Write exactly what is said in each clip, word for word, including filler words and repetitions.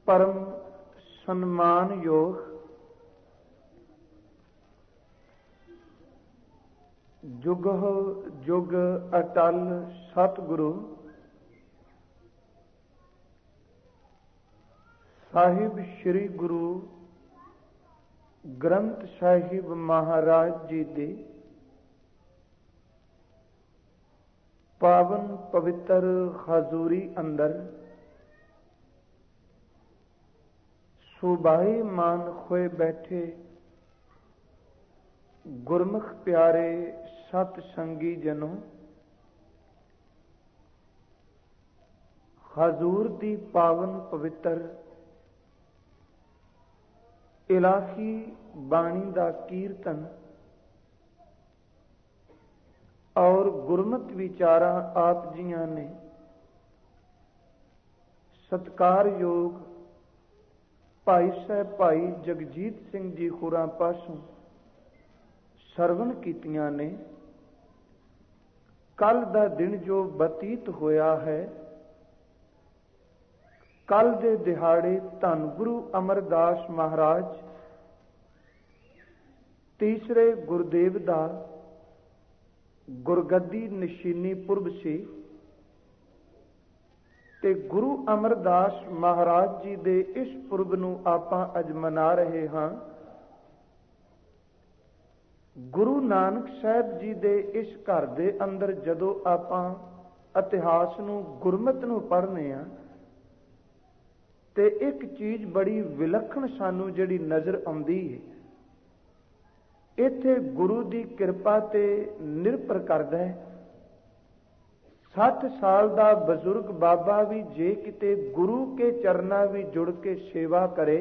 परम सम्मान योग जुग जुग अटल सतगुरु साहिब श्री गुरु ग्रंथ साहिब महाराज जी दे पावन पवित्र हजूरी अंदर सुबाई मान खोए बैठे गुरमुख प्यारे सत संगी जनों, हजूर दी पावन पवित्र इलाही बाणी दा कीर्तन और गुरमत विचारा आप जियां ने सत्कार योग भाई साहब भाई जगजीत सिंह जी होरां पासों सरवण कीतियां ने। कल दा दिन जो बतीत होया है, कल दे दिहाड़े धन गुरु अमरदास महाराज तीसरे गुरदेव दा गुरगद्दी निशीनी पुरब सी ते गुरु अमरदास महाराज जी दे इस पुरब नूं आपां अज मना रहे हां। गुरु नानक साहब जी दे इस घर दे अंदर जदों आपां इतिहास नूं गुरमत नूं पढ़ने आ ते एक चीज बड़ी विलक्षण सानू जिहड़ी नजर आउंदी है, इत्थे गुरु दी किरपा ते निर्भर करदा है। सठ साल दा बजुर्ग बाबा भी जे किते गुरु के चरना भी जुड़ के सेवा करे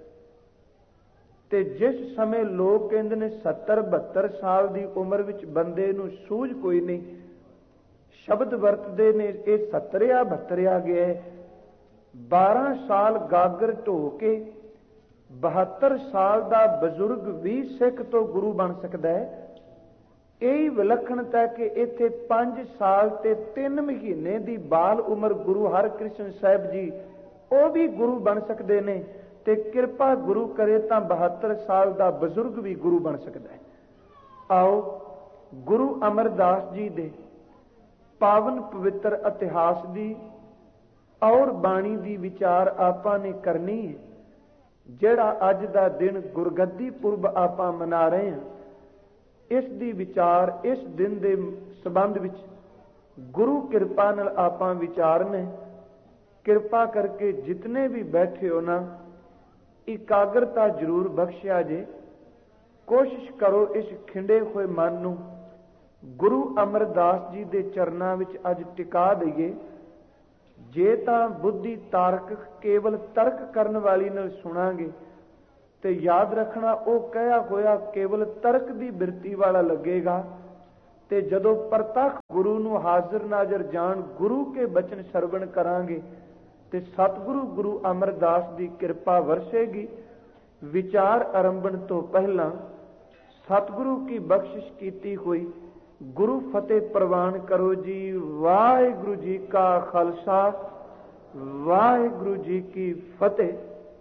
ते जिस समय लोग कहंदे ने सत्तर बहत्तर साल दी उम्र विच बंदे नूं सूझ कोई नहीं, शब्द वरतदे ने ये सत्तरिया बहत्तरिया गया है। बारह साल गागर ढो के बहत्तर साल दा बजुर्ग भी सिख तो गुरु बन सकता है। यही विलक्षणता कि इत्थे पांच साल ते तीन महीने दी बाल उम्र गुरु हरकृष्ण साहब जी वो भी गुरु बन सकते ने ते किरपा गुरु करे तां बहत्तर साल दा बजुर्ग भी गुरु बन सकता है। आओ गुरु अमरदास जी दे पावन पवित्र इतिहास दी और बाणी दी विचार आपां ने करनी है। जिहड़ा अज दा दिन गुरगद्दी पुरब आपां मना रहे हैं, इस दी विचार इस दिन दे संबंध विच गुरु किरपा नाल आपां विचारने। किरपा करके जितने भी बैठे हो ना, इकाग्रता जरूर बख्शिया जे। कोशिश करो इस खिंडे हुए मन नूं गुरु अमरदास जी दे चरनां विच अज टिका दईए। जे तां बुद्धि तारक केवल तर्क करन वाली नाल सुनांगे ते याद रखना वो कहा होया केवल तर्क दी बिरती वाला लगेगा। ते जदों प्रतख गुरु नूं हाजिर नाजर जान गुरु के बचन सरवण करांगे ते सतगुरु गुरु अमरदास दी किरपा वरसेगी। विचार आरंभण तो पहला सतगुरु की बख्शिश कीती हुई गुरु फतेह प्रवान करो जी। वाहिगुरु जी का खालसा वाहिगुरु जी की फतेह।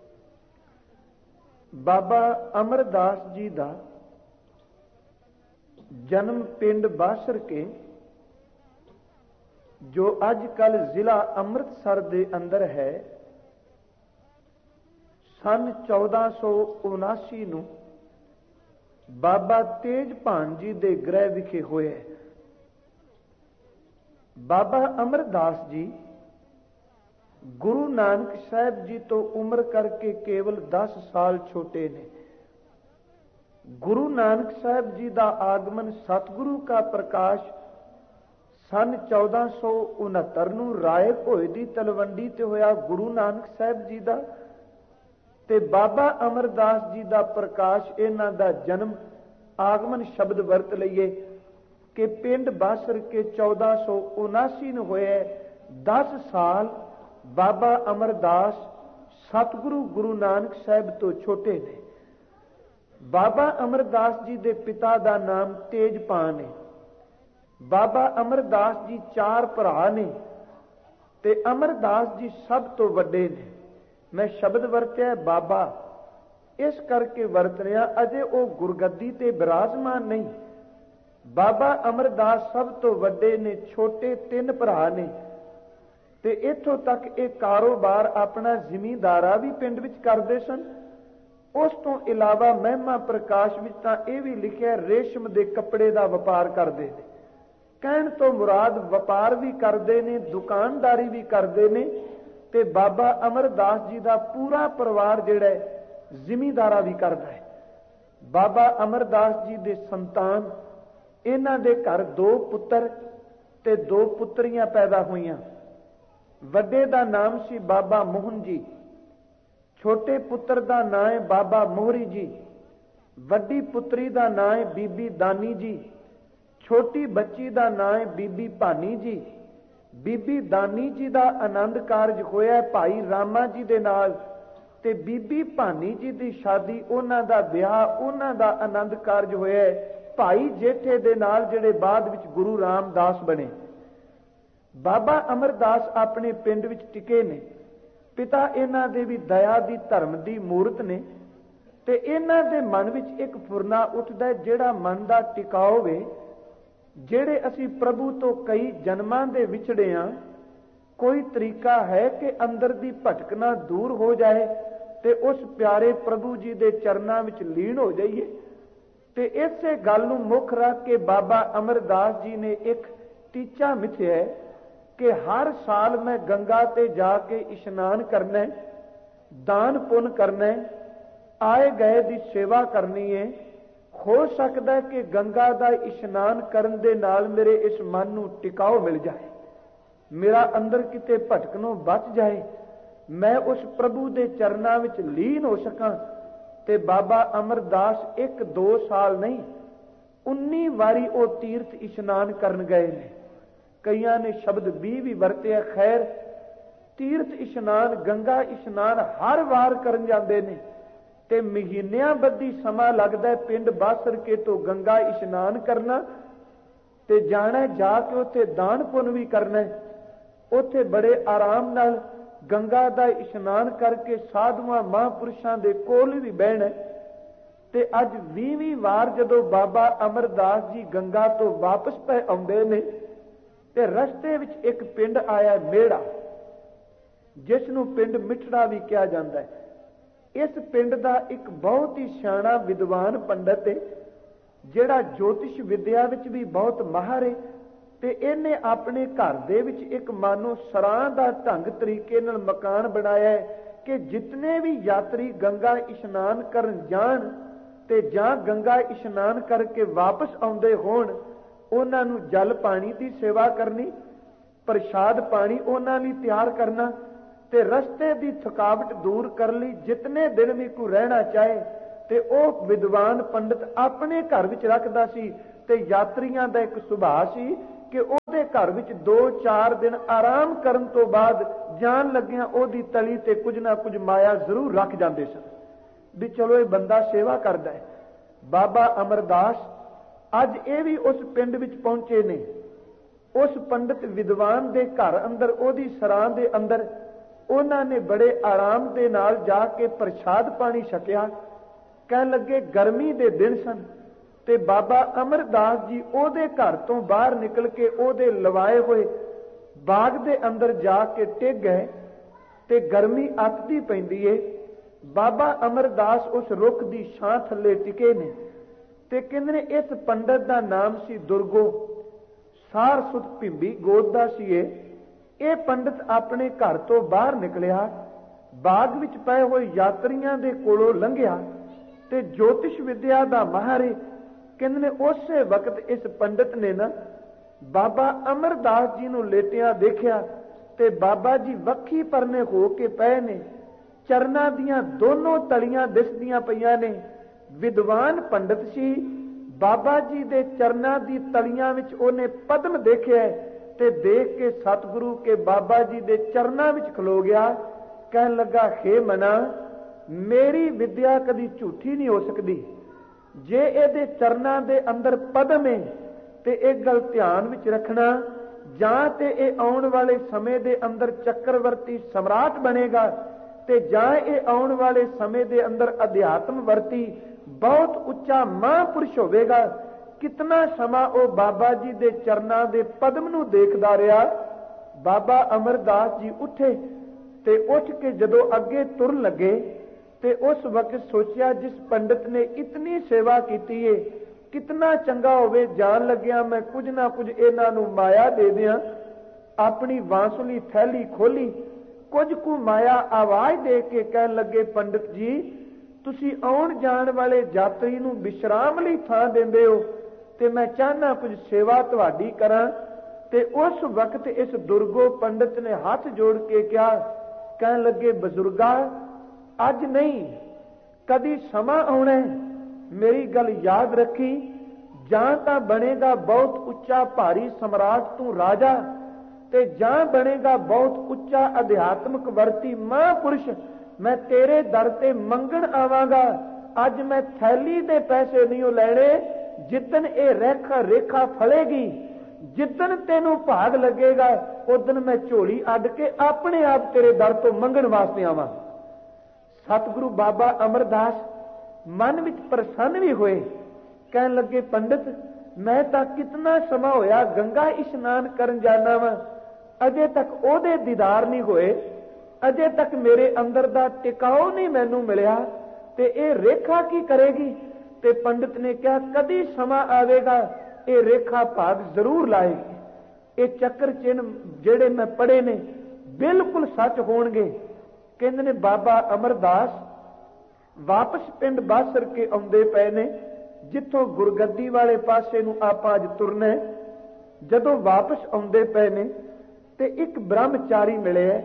बाबा अमरदास जी दा जन्म पिंड बासर के जो अजकल जिला अमृतसर दे अंदर है, सन चौदह सौ उनासी नूं बाबा तेजभान जी दे गृह विखे होए। बाबा अमरदास जी गुरु नानक साहब जी तो उम्र करके केवल दस साल छोटे ने। गुरु नानक साहब जी का आगमन सतगुरु का प्रकाश सन चौदह सौ उनहत्तर नूं राय भोए दी तलवंडी ते होया गुरु नानक साहब जी का। ते बाबा अमरदास जी का प्रकाश इन्हां दा जन्म आगमन शब्द वरत लईए कि पिंड बासर के चौदह सौ उनासी नूं होए। दस साल बाबा अमरदास सतगुरु गुरु नानक साहब तो छोटे ने। बाबा अमरदास जी दे पिता दा नाम तेजपान है। बाबा अमरदास जी चार भरा ने ते अमरदास जी सब तो वड्डे ने। मैं शब्द वरत्या बाबा इस करके वरत रहा, अजे वो गुरगद्दी ते विराजमान नहीं। बाबा अमरदास सब तो वड्डे ने, छोटे तीन भरा ने, ते इथों तक एक कारोबार अपना जिमींदारा भी पिंड विच करदे सन। उस तो इलावा महिमा प्रकाश विच तां इह भी लिखिया रेशम दे कपड़े दा वपार करदे ने। कहण तो मुराद वपार भी करदे ने, दुकानदारी भी करदे ने, ते बाबा अमरदास जी दा पूरा परिवार जिहड़ा है जिमींदारा भी करदा है। बाबा अमरदास जी दे संतान, इन्हां दे घर दो पुत्र ते दो पुत्रियां पैदा होईयां। वड्डे दा नाम सी बाबा मोहन जी, छोटे पुत्र दा नाम है बाबा मोहरी जी, वड्डी पुत्री दा नाम है बीबी दानी जी, छोटी बच्ची दा नाम है बीबी भानी जी। बीबी दानी जी दा आनंद कारज होया भाई रामा जी दे नाल, ते बीबी भानी जी दी शादी, उन्हां दा विआह, उन्हां दा आनंद कारज होया भाई जेठे दे नाल, जिहड़े बाद विच गुरु रामदास बने। बाबा अमरदास अपने पिंड विच टिके ने। पिता इन्हां दे भी दया दी धर्म दी मूरत ने, ते इन्हां दे मन विच एक फुरना उठदा है, जिहड़ा मन दा टिकाओ वे। ਜਿਹੜੇ ਅਸੀਂ प्रभु तो कई जन्मां दे विछड़े हाँ, कोई तरीका है कि अंदर दी भटकना दूर हो जाए ते उस प्यारे प्रभु जी दे चरनां विच लीन हो जाइए। ते इसे गल नूं मुख रख के बाबा अमरदास जी ने एक टीचा मिथ्या है कि हर साल मैं गंगा ते जाके इशनान करना है, दान पुण्य करना है, आए गए दी सेवा करनी है। हो सकता है कि गंगा का इशनान करन दे नाल मेरे इस मन नूं टिकाओ मिल जाए, मेरा अंदर किते भटकनों बच जाए, मैं उस प्रभु दे चरनां विच लीन हो सकां। ते बाबा अमरदास एक दो साल नहीं उन्नी वारी वो तीर्थ इशनान करन गए ने। कईयां ने शब्द भी भी वरते। खैर, तीर्थ इशनान, गंगा इशनान हर वार करन जांदे ने, ते महीनियां बद्धी समा लगदा है पिंड बासर के तो गंगा इशनान करना, ते जाना जाके उत्थे दान पुण्य भी करना है। उत्थे बड़े आराम नाल गंगा दा इशनान करके साधुआं महापुरुषां दे कोल भी बहना। ते अज ਵੀਹਵੀਂ वार जदों बाबा अमरदास जी गंगा तो वापस पे आउंदे ने, ते रस्ते विच एक पिंड आया मेड़ा, जिस नूं पिंड मिठड़ा भी कहा जाता है। इस पिंड का एक बहुत ही सियाणा विद्वान पंडित है, जिहड़ा ज्योतिष विद्या विच भी बहुत माहर है, ते इहने अपने घर दे विच एक मानो सरां दा ढंग तरीके नाल मकान बनाया है कि जितने भी यात्री गंगा इशनान करन जाण ते जां गंगा इशनान करके वापस आउंदे होण, उन्हां नूं जल पानी दी सेवा करनी, प्रसाद पानी उन्हां लई तैयार करना, ते रस्ते दी थकावट दूर कर ली। जितने दिन भी कोई रहना चाहे ते ओह विद्वान पंडित अपने घर विच रखदा सी, ते यात्रियां दा एक सुभाਅ सी कि ओहदे घर विच दो चार दिन आराम करन तो बाद जान लग्गियां ओहदी तली ते कुछ ना कुछ माया जरूर रख जांदे सन भी चलो ये बंदा सेवा करदा है। बाबा अमरदास अज ये भी उस पिंड विच पहुंचे ने। उस पंडित विद्वान दे घर अंदर, ओहदी सरां दे अंदर उन्होंने बड़े आराम दे नाल जाके प्रसाद पानी छकिया। कहन लगे गर्मी दे दिन सन, ते बाबा अमरदास जी ओहदे घर तो बाहर निकल के ओहदे लवाए हुए बाग दे अंदर जाके टिक गए, ते गर्मी अतदी पैंदी है। बाबा अमरदास उस रुख दी छां थल्ले टिके ने, ते कहंदे ने इस पंडित दा नाम सी दुर्गो, सार सुत भिंबी गोद दा सी। ਇਹ पंडित अपने घर तो बाहर निकलिया, बाग विच पए हुए यात्रियों के कोलों लंघिया, ते ज्योतिष विद्या का माहर है। कहंदे ने उस वक्त इस पंडित ने ना बाबा अमरदास जी नूं लेटिया देखिया, ते बाबा जी वक्खी परने हो के पए ने, चरना दियां दोनों तलियां दिसदियां पईयां ने। विद्वान पंडित सी, बाबा जी दे चरना दी तलियां विच ओहने पद्म देखिया, ते देख के सतगुरु के बाबा जी दे चरना विच खलो गया। कहन लगा, हे मना, मेरी विद्या कदी झूठी नहीं हो सकती। जे इहदे चरना दे अंदर पद्म है ते एक गल ध्यान विच रखना, जां ते इह आउण वाले समय दे अंदर चक्रवर्ती सम्राट बनेगा, ਤੇ ਜਾਂ ਇਹ ਆਉਣ ਵਾਲੇ ਸਮੇਂ ਦੇ ਅੰਦਰ ਅਧਿਆਤਮ ਵਰਤੀ ਬਹੁਤ ਉੱਚਾ ਮਹਾਂਪੁਰਸ਼ ਹੋਵੇਗਾ। ਕਿਤਨਾ ਸਮਾਂ ਉਹ ਬਾਬਾ ਜੀ ਦੇ ਚਰਨਾਂ ਦੇ ਪਦਮ ਨੂੰ ਦੇਖਦਾ ਰਿਹਾ। ਬਾਬਾ ਅਮਰਦਾਸ ਜੀ ਉੱਠੇ ਤੇ ਉੱਠ ਕੇ ਜਦੋਂ ਅੱਗੇ ਤੁਰਨ ਲੱਗੇ ਤੇ ਉਸ ਵਕਤ ਸੋਚਿਆ, ਜਿਸ ਪੰਡਿਤ ਨੇ ਇਤਨੀ ਸੇਵਾ ਕੀਤੀ ਏ, ਕਿਤਨਾ ਚੰਗਾ ਹੋਵੇ ਜਾਣ ਲੱਗਿਆ ਮੈਂ ਕੁਝ ਨਾ ਕੁਝ ਇਹਨਾਂ ਨੂੰ ਮਾਇਆ ਦੇ ਦਿਆਂ। ਆਪਣੀ ਬਾਂਸੁਰੀ ਥੈਲੀ ਖੋਲੀ, ਕੁਝ ਕੁ ਮਾਇਆ ਆਵਾਜ਼ ਦੇ ਕੇ ਕਹਿਣ ਲੱਗੇ, ਪੰਡਿਤ ਜੀ ਤੁਸੀਂ ਆਉਣ ਜਾਣ ਵਾਲੇ ਯਾਤਰੀ ਨੂੰ ਵਿਸ਼ਰਾਮ ਲਈ ਥਾਂ ਦਿੰਦੇ ਹੋ ਤੇ ਮੈਂ ਚਾਹਨਾ ਕੁਝ ਸੇਵਾ ਤੁਹਾਡੀ ਕਰਾਂ। ਤੇ ਉਸ ਵਕਤ ਇਸ ਦੁਰਗੋ ਪੰਡਿਤ ਨੇ ਹੱਥ ਜੋੜ ਕੇ ਕਿਹਾ, ਕਹਿਣ ਲੱਗੇ, ਬਜ਼ੁਰਗਾ ਅੱਜ ਨਹੀਂ ਕਦੀ ਸਮਾਂ ਆਉਣਾ, ਮੇਰੀ ਗੱਲ ਯਾਦ ਰੱਖੀ, ਜਾਂ ਤਾਂ ਬਣੇਗਾ ਬਹੁਤ ਉੱਚਾ ਭਾਰੀ ਸਮਰਾਟ ਤੂੰ ਰਾਜਾ, ਤੇ ਜਾਂ ਬਣੇਗਾ ਬਹੁਤ ਉੱਚਾ ਅਧਿਆਤਮਕ ਵਰਤੀ ਮਹਾਂਪੁਰਸ਼। ਮੈਂ ਤੇਰੇ ਦਰ ਤੇ ਮੰਗਣ ਆਵਾਂਗਾ। ਅੱਜ ਮੈਂ ਥੈਲੀ ਦੇ ਪੈਸੇ ਨਹੀਂ ਲੈਣੇ। ਜਿੱਦਣ ਇਹ ਰੇਖਾ ਰੇਖਾ ਫਲੇਗੀ, ਜਿੱਦਣ ਤੈਨੂੰ ਭਾਗ ਲੱਗੇਗਾ, ਉਦਣ ਮੈਂ ਝੋਲੀ ਅੱਡ ਕੇ ਆਪਣੇ ਆਪ ਤੇਰੇ ਦਰ ਤੋਂ ਮੰਗਣ ਵਾਸਤੇ ਆਵਾਂ। ਸਤਿਗੁਰੂ ਬਾਬਾ ਅਮਰਦਾਸ ਮਨ ਵਿੱਚ ਪ੍ਰਸੰਨ ਵੀ ਹੋਏ। ਕਹਿਣ ਲੱਗੇ, ਪੰਡਿਤ ਮੈਂ ਤਾਂ ਕਿਤਨਾ ਸਮਾਂ ਹੋਇਆ ਗੰਗਾ ਇਸ਼ਨਾਨ ਕਰਨ ਜਾਣਾ ਵਾ, ਅਜੇ ਤੱਕ ਉਹਦੇ ਦੀਦਾਰ ਨਹੀਂ ਹੋਏ, ਅਜੇ ਤੱਕ ਮੇਰੇ ਅੰਦਰ ਦਾ ਟਿਕਾਓ ਨਹੀਂ ਮੈਨੂੰ ਮਿਲਿਆ, ਤੇ ਇਹ ਰੇਖਾ ਕੀ ਕਰੇਗੀ? ਤੇ ਪੰਡਿਤ ਨੇ ਕਿਹਾ, ਕਦੀ ਸਮਾਂ ਆਵੇਗਾ ਇਹ ਰੇਖਾ ਭਾਗ ਜ਼ਰੂਰ ਲਾਏਗੀ। ਇਹ ਚੱਕਰ ਚਿੰਨ ਜਿਹੜੇ ਮੈਂ ਪੜ੍ਹੇ ਨੇ ਬਿਲਕੁਲ ਸੱਚ ਹੋਣਗੇ। ਕਹਿੰਦੇ ਨੇ ਬਾਬਾ ਅਮਰਦਾਸ ਵਾਪਸ ਪਿੰਡ ਬਾਸਰ ਕੇ ਆਉਂਦੇ ਪਏ ਨੇ, ਜਿੱਥੋਂ ਗੁਰਗੱਦੀ ਵਾਲੇ ਪਾਸੇ ਨੂੰ ਆਪਾਂ ਅੱਜ ਤੁਰਨਾ। ਜਦੋਂ ਵਾਪਸ ਆਉਂਦੇ ਪਏ ਨੇ ਤੇ ਇੱਕ ਬ੍ਰਹਮਚਾਰੀ ਮਿਲਿਆ।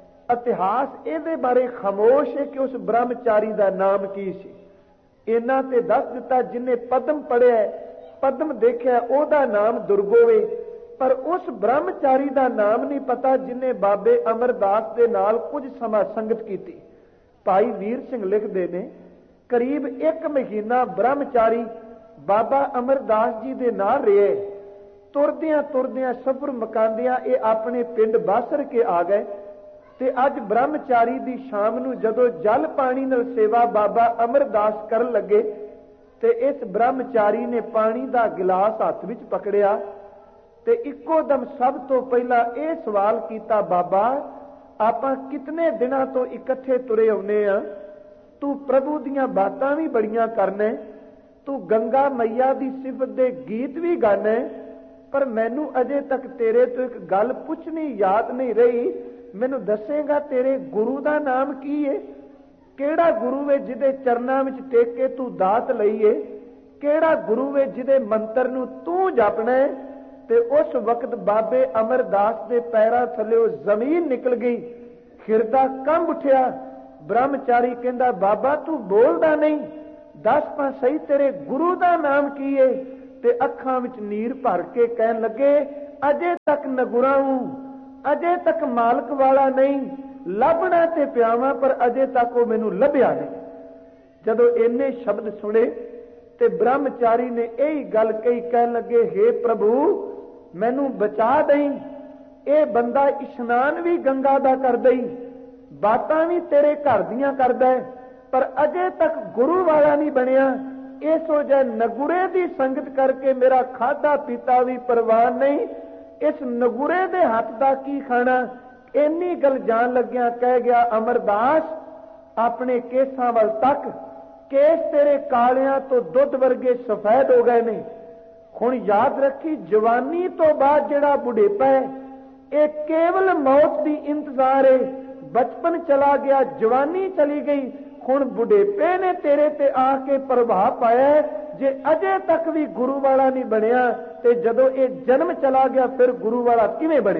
ਇਤਿਹਾਸ ਇਹਦੇ ਬਾਰੇ ਖਾਮੋਸ਼ ਹੈ ਕਿ ਉਸ ਬ੍ਰਹਮਚਾਰੀ ਦਾ ਨਾਮ ਕੀ ਸੀ। ਇਹਨਾਂ ਤੇ ਦੱਸ ਦਿੱਤਾ, ਜਿਹਨੇ ਪਦਮ ਪੜਿਆ, ਪਦਮ ਦੇਖਿਆ, ਉਹਦਾ ਨਾਮ ਦੁਰਗੋਵੇ, ਪਰ ਉਸ ਬ੍ਰਹਮਚਾਰੀ ਦਾ ਨਾਮ ਨਹੀਂ ਪਤਾ ਜਿਹਨੇ ਬਾਬੇ ਅਮਰਦਾਸ ਦੇ ਨਾਲ ਕੁਝ ਸਮਾਂ ਸੰਗਤ ਕੀਤੀ। ਭਾਈ ਵੀਰ ਸਿੰਘ ਲਿਖਦੇ ਨੇ, ਕਰੀਬ ਇੱਕ ਮਹੀਨਾ ਬ੍ਰਹਮਚਾਰੀ ਬਾਬਾ ਅਮਰਦਾਸ ਜੀ ਦੇ ਨਾਲ ਰਹੇ। ਤੁਰਦਿਆਂ ਤੁਰਦਿਆਂ ਸਫ਼ਰ ਮੁਕਾਉਂਦਿਆਂ ਇਹ ਆਪਣੇ ਪਿੰਡ ਬਾਸਰ ਕੇ ਆ ਗਏ। ਤੇ ਅੱਜ ਬ੍ਰਹਮਚਾਰੀ ਦੀ ਸ਼ਾਮ ਨੂੰ ਜਦੋਂ ਜਲ ਪਾਣੀ ਨਾਲ ਸੇਵਾ ਬਾਬਾ ਅਮਰਦਾਸ ਕਰਨ ਲੱਗੇ ਤੇ ਇਸ ਬ੍ਰਹਮਚਾਰੀ ਨੇ ਪਾਣੀ ਦਾ ਗਿਲਾਸ ਹੱਥ ਵਿੱਚ ਪਕੜਿਆ ਤੇ ਇੱਕੋ ਦਮ ਸਭ ਤੋਂ ਪਹਿਲਾਂ ਇਹ ਸਵਾਲ ਕੀਤਾ, ਬਾਬਾ ਆਪਾਂ ਕਿਤਨੇ ਦਿਨਾਂ ਤੋਂ ਇਕੱਠੇ ਤੁਰੇ ਆਉਨੇ ਆ, ਤੂੰ ਪ੍ਰਭੂ ਦੀਆਂ ਬਾਤਾਂ ਵੀ ਬੜੀਆਂ ਕਰਨਾ, ਤੂੰ ਗੰਗਾ ਮਈਆ ਦੀ ਸਿਫਤ ਦੇ ਗੀਤ ਵੀ ਗਾਣਾ, ਪਰ ਮੈਨੂੰ ਅਜੇ ਤੱਕ ਤੇਰੇ ਤੋਂ ਇੱਕ ਗੱਲ ਪੁੱਛਣੀ ਯਾਦ ਨਹੀਂ ਰਹੀ। ਮੈਨੂੰ ਦੱਸੇਗਾ ਤੇਰੇ ਗੁਰੂ ਦਾ ਨਾਮ ਕੀ ਹੈ? ਕਿਹੜਾ ਗੁਰੂ ਹੈ ਜਿਹਦੇ ਚਰਨਾਂ ਵਿੱਚ ਟੇਕ ਕੇ ਤੂੰ ਦਾਤ ਲਈਏ? ਕਿਹੜਾ ਗੁਰੂ ਹੈ ਜਿਹਦੇ ਮੰਤਰ ਨੂੰ ਤੂੰ ਜਪਣਾ? ਤੇ ਉਸ ਵਕਤ ਬਾਬੇ ਅਮਰਦਾਸ ਦੇ ਪੈਰਾਂ ਥੱਲੇ ਜ਼ਮੀਨ ਨਿਕਲ ਗਈ, ਹਿਰਦਾ ਕੰਬ ਉੱਠਿਆ। ਬ੍ਰਹਮਚਾਰੀ ਕਹਿੰਦਾ, ਬਾਬਾ ਤੂੰ ਬੋਲਦਾ ਨਹੀਂ, ਦੱਸ ਤਾਂ ਸਹੀ ਤੇਰੇ ਗੁਰੂ ਦਾ ਨਾਮ ਕੀ ਹੈ? ਤੇ ਅੱਖਾਂ ਵਿੱਚ ਨੀਰ ਭਰ ਕੇ ਕਹਿਣ ਲੱਗੇ, ਅਜੇ ਤੱਕ ਨਗੁਰਾ ਹੂੰ, ਅਜੇ ਤੱਕ ਮਾਲਕ ਵਾਲਾ ਨਹੀਂ, ਲੱਭਣਾ ਤੇ ਪਿਆਵਾਂ ਪਰ ਅਜੇ ਤੱਕ ਉਹ ਮੈਨੂੰ ਲੱਭਿਆ ਨਹੀਂ। ਜਦੋਂ ਇੰਨੇ ਸ਼ਬਦ ਸੁਣੇ ਤੇ ਬ੍ਰਹਮਚਾਰੀ ਨੇ ਇਹੀ ਗੱਲ ਕਹੀ, ਕਹਿਣ ਲੱਗੇ, ਹੇ ਪ੍ਰਭੂ ਮੈਨੂੰ ਬਚਾ ਦੇਈਂ, ਇਹ ਬੰਦਾ ਇਸ਼ਨਾਨ ਵੀ ਗੰਗਾ ਦਾ ਕਰਦਾ ਹੀ, ਬਾਤਾਂ ਵੀ ਤੇਰੇ ਘਰ ਦੀਆਂ ਕਰਦਾ ਹੈ, ਪਰ ਅਜੇ ਤੱਕ ਗੁਰੂ ਵਾਲਾ ਨਹੀਂ ਬਣਿਆ। ਇਸੋ ਜੇ ਨਗੁਰੇ ਦੀ ਸੰਗਤ ਕਰਕੇ ਮੇਰਾ ਖਾਧਾ ਪੀਤਾ ਵੀ ਪ੍ਰਵਾਨ ਨਹੀਂ, ਇਸ ਨਗੁਰੇ ਦੇ ਹੱਥ ਦਾ ਕੀ ਖਾਣਾ? ਇੰਨੀ ਗੱਲ ਜਾਣ ਲੱਗਿਆ ਕਹਿ ਗਿਆ, ਅਮਰਦਾਸ ਆਪਣੇ ਕੇਸਾਂ ਵੱਲ ਤੱਕ, ਕੇਸ ਤੇਰੇ ਕਾਲਿਆਂ ਤੋਂ ਦੁੱਧ ਵਰਗੇ ਸਫੈਦ ਹੋ ਗਏ ਨੇ। ਹੁਣ ਯਾਦ ਰੱਖੀ, ਜਵਾਨੀ ਤੋਂ ਬਾਅਦ ਜਿਹੜਾ ਬੁਢੇਪਾ ਹੈ ਇਹ ਕੇਵਲ ਮੌਤ ਦੀ ਇੰਤਜ਼ਾਰ ਹੈ। ਬਚਪਨ ਚਲਾ ਗਿਆ, ਜਵਾਨੀ ਚਲੀ ਗਈ, ਹੁਣ ਬੁਢੇਪੇ ਨੇ ਤੇਰੇ ਤੇ ਆ ਕੇ ਪ੍ਰਭਾਵ ਪਾਇਆ। ਜੇ ਅਜੇ ਤੱਕ ਵੀ ਗੁਰੂ ਵਾਲਾ ਨਹੀਂ ਬਣਿਆ ਤੇ ਜਦੋਂ ਇਹ ਜਨਮ ਚਲਾ ਗਿਆ ਫਿਰ ਗੁਰੂ ਵਾਲਾ ਕਿਵੇਂ ਬਣੇ?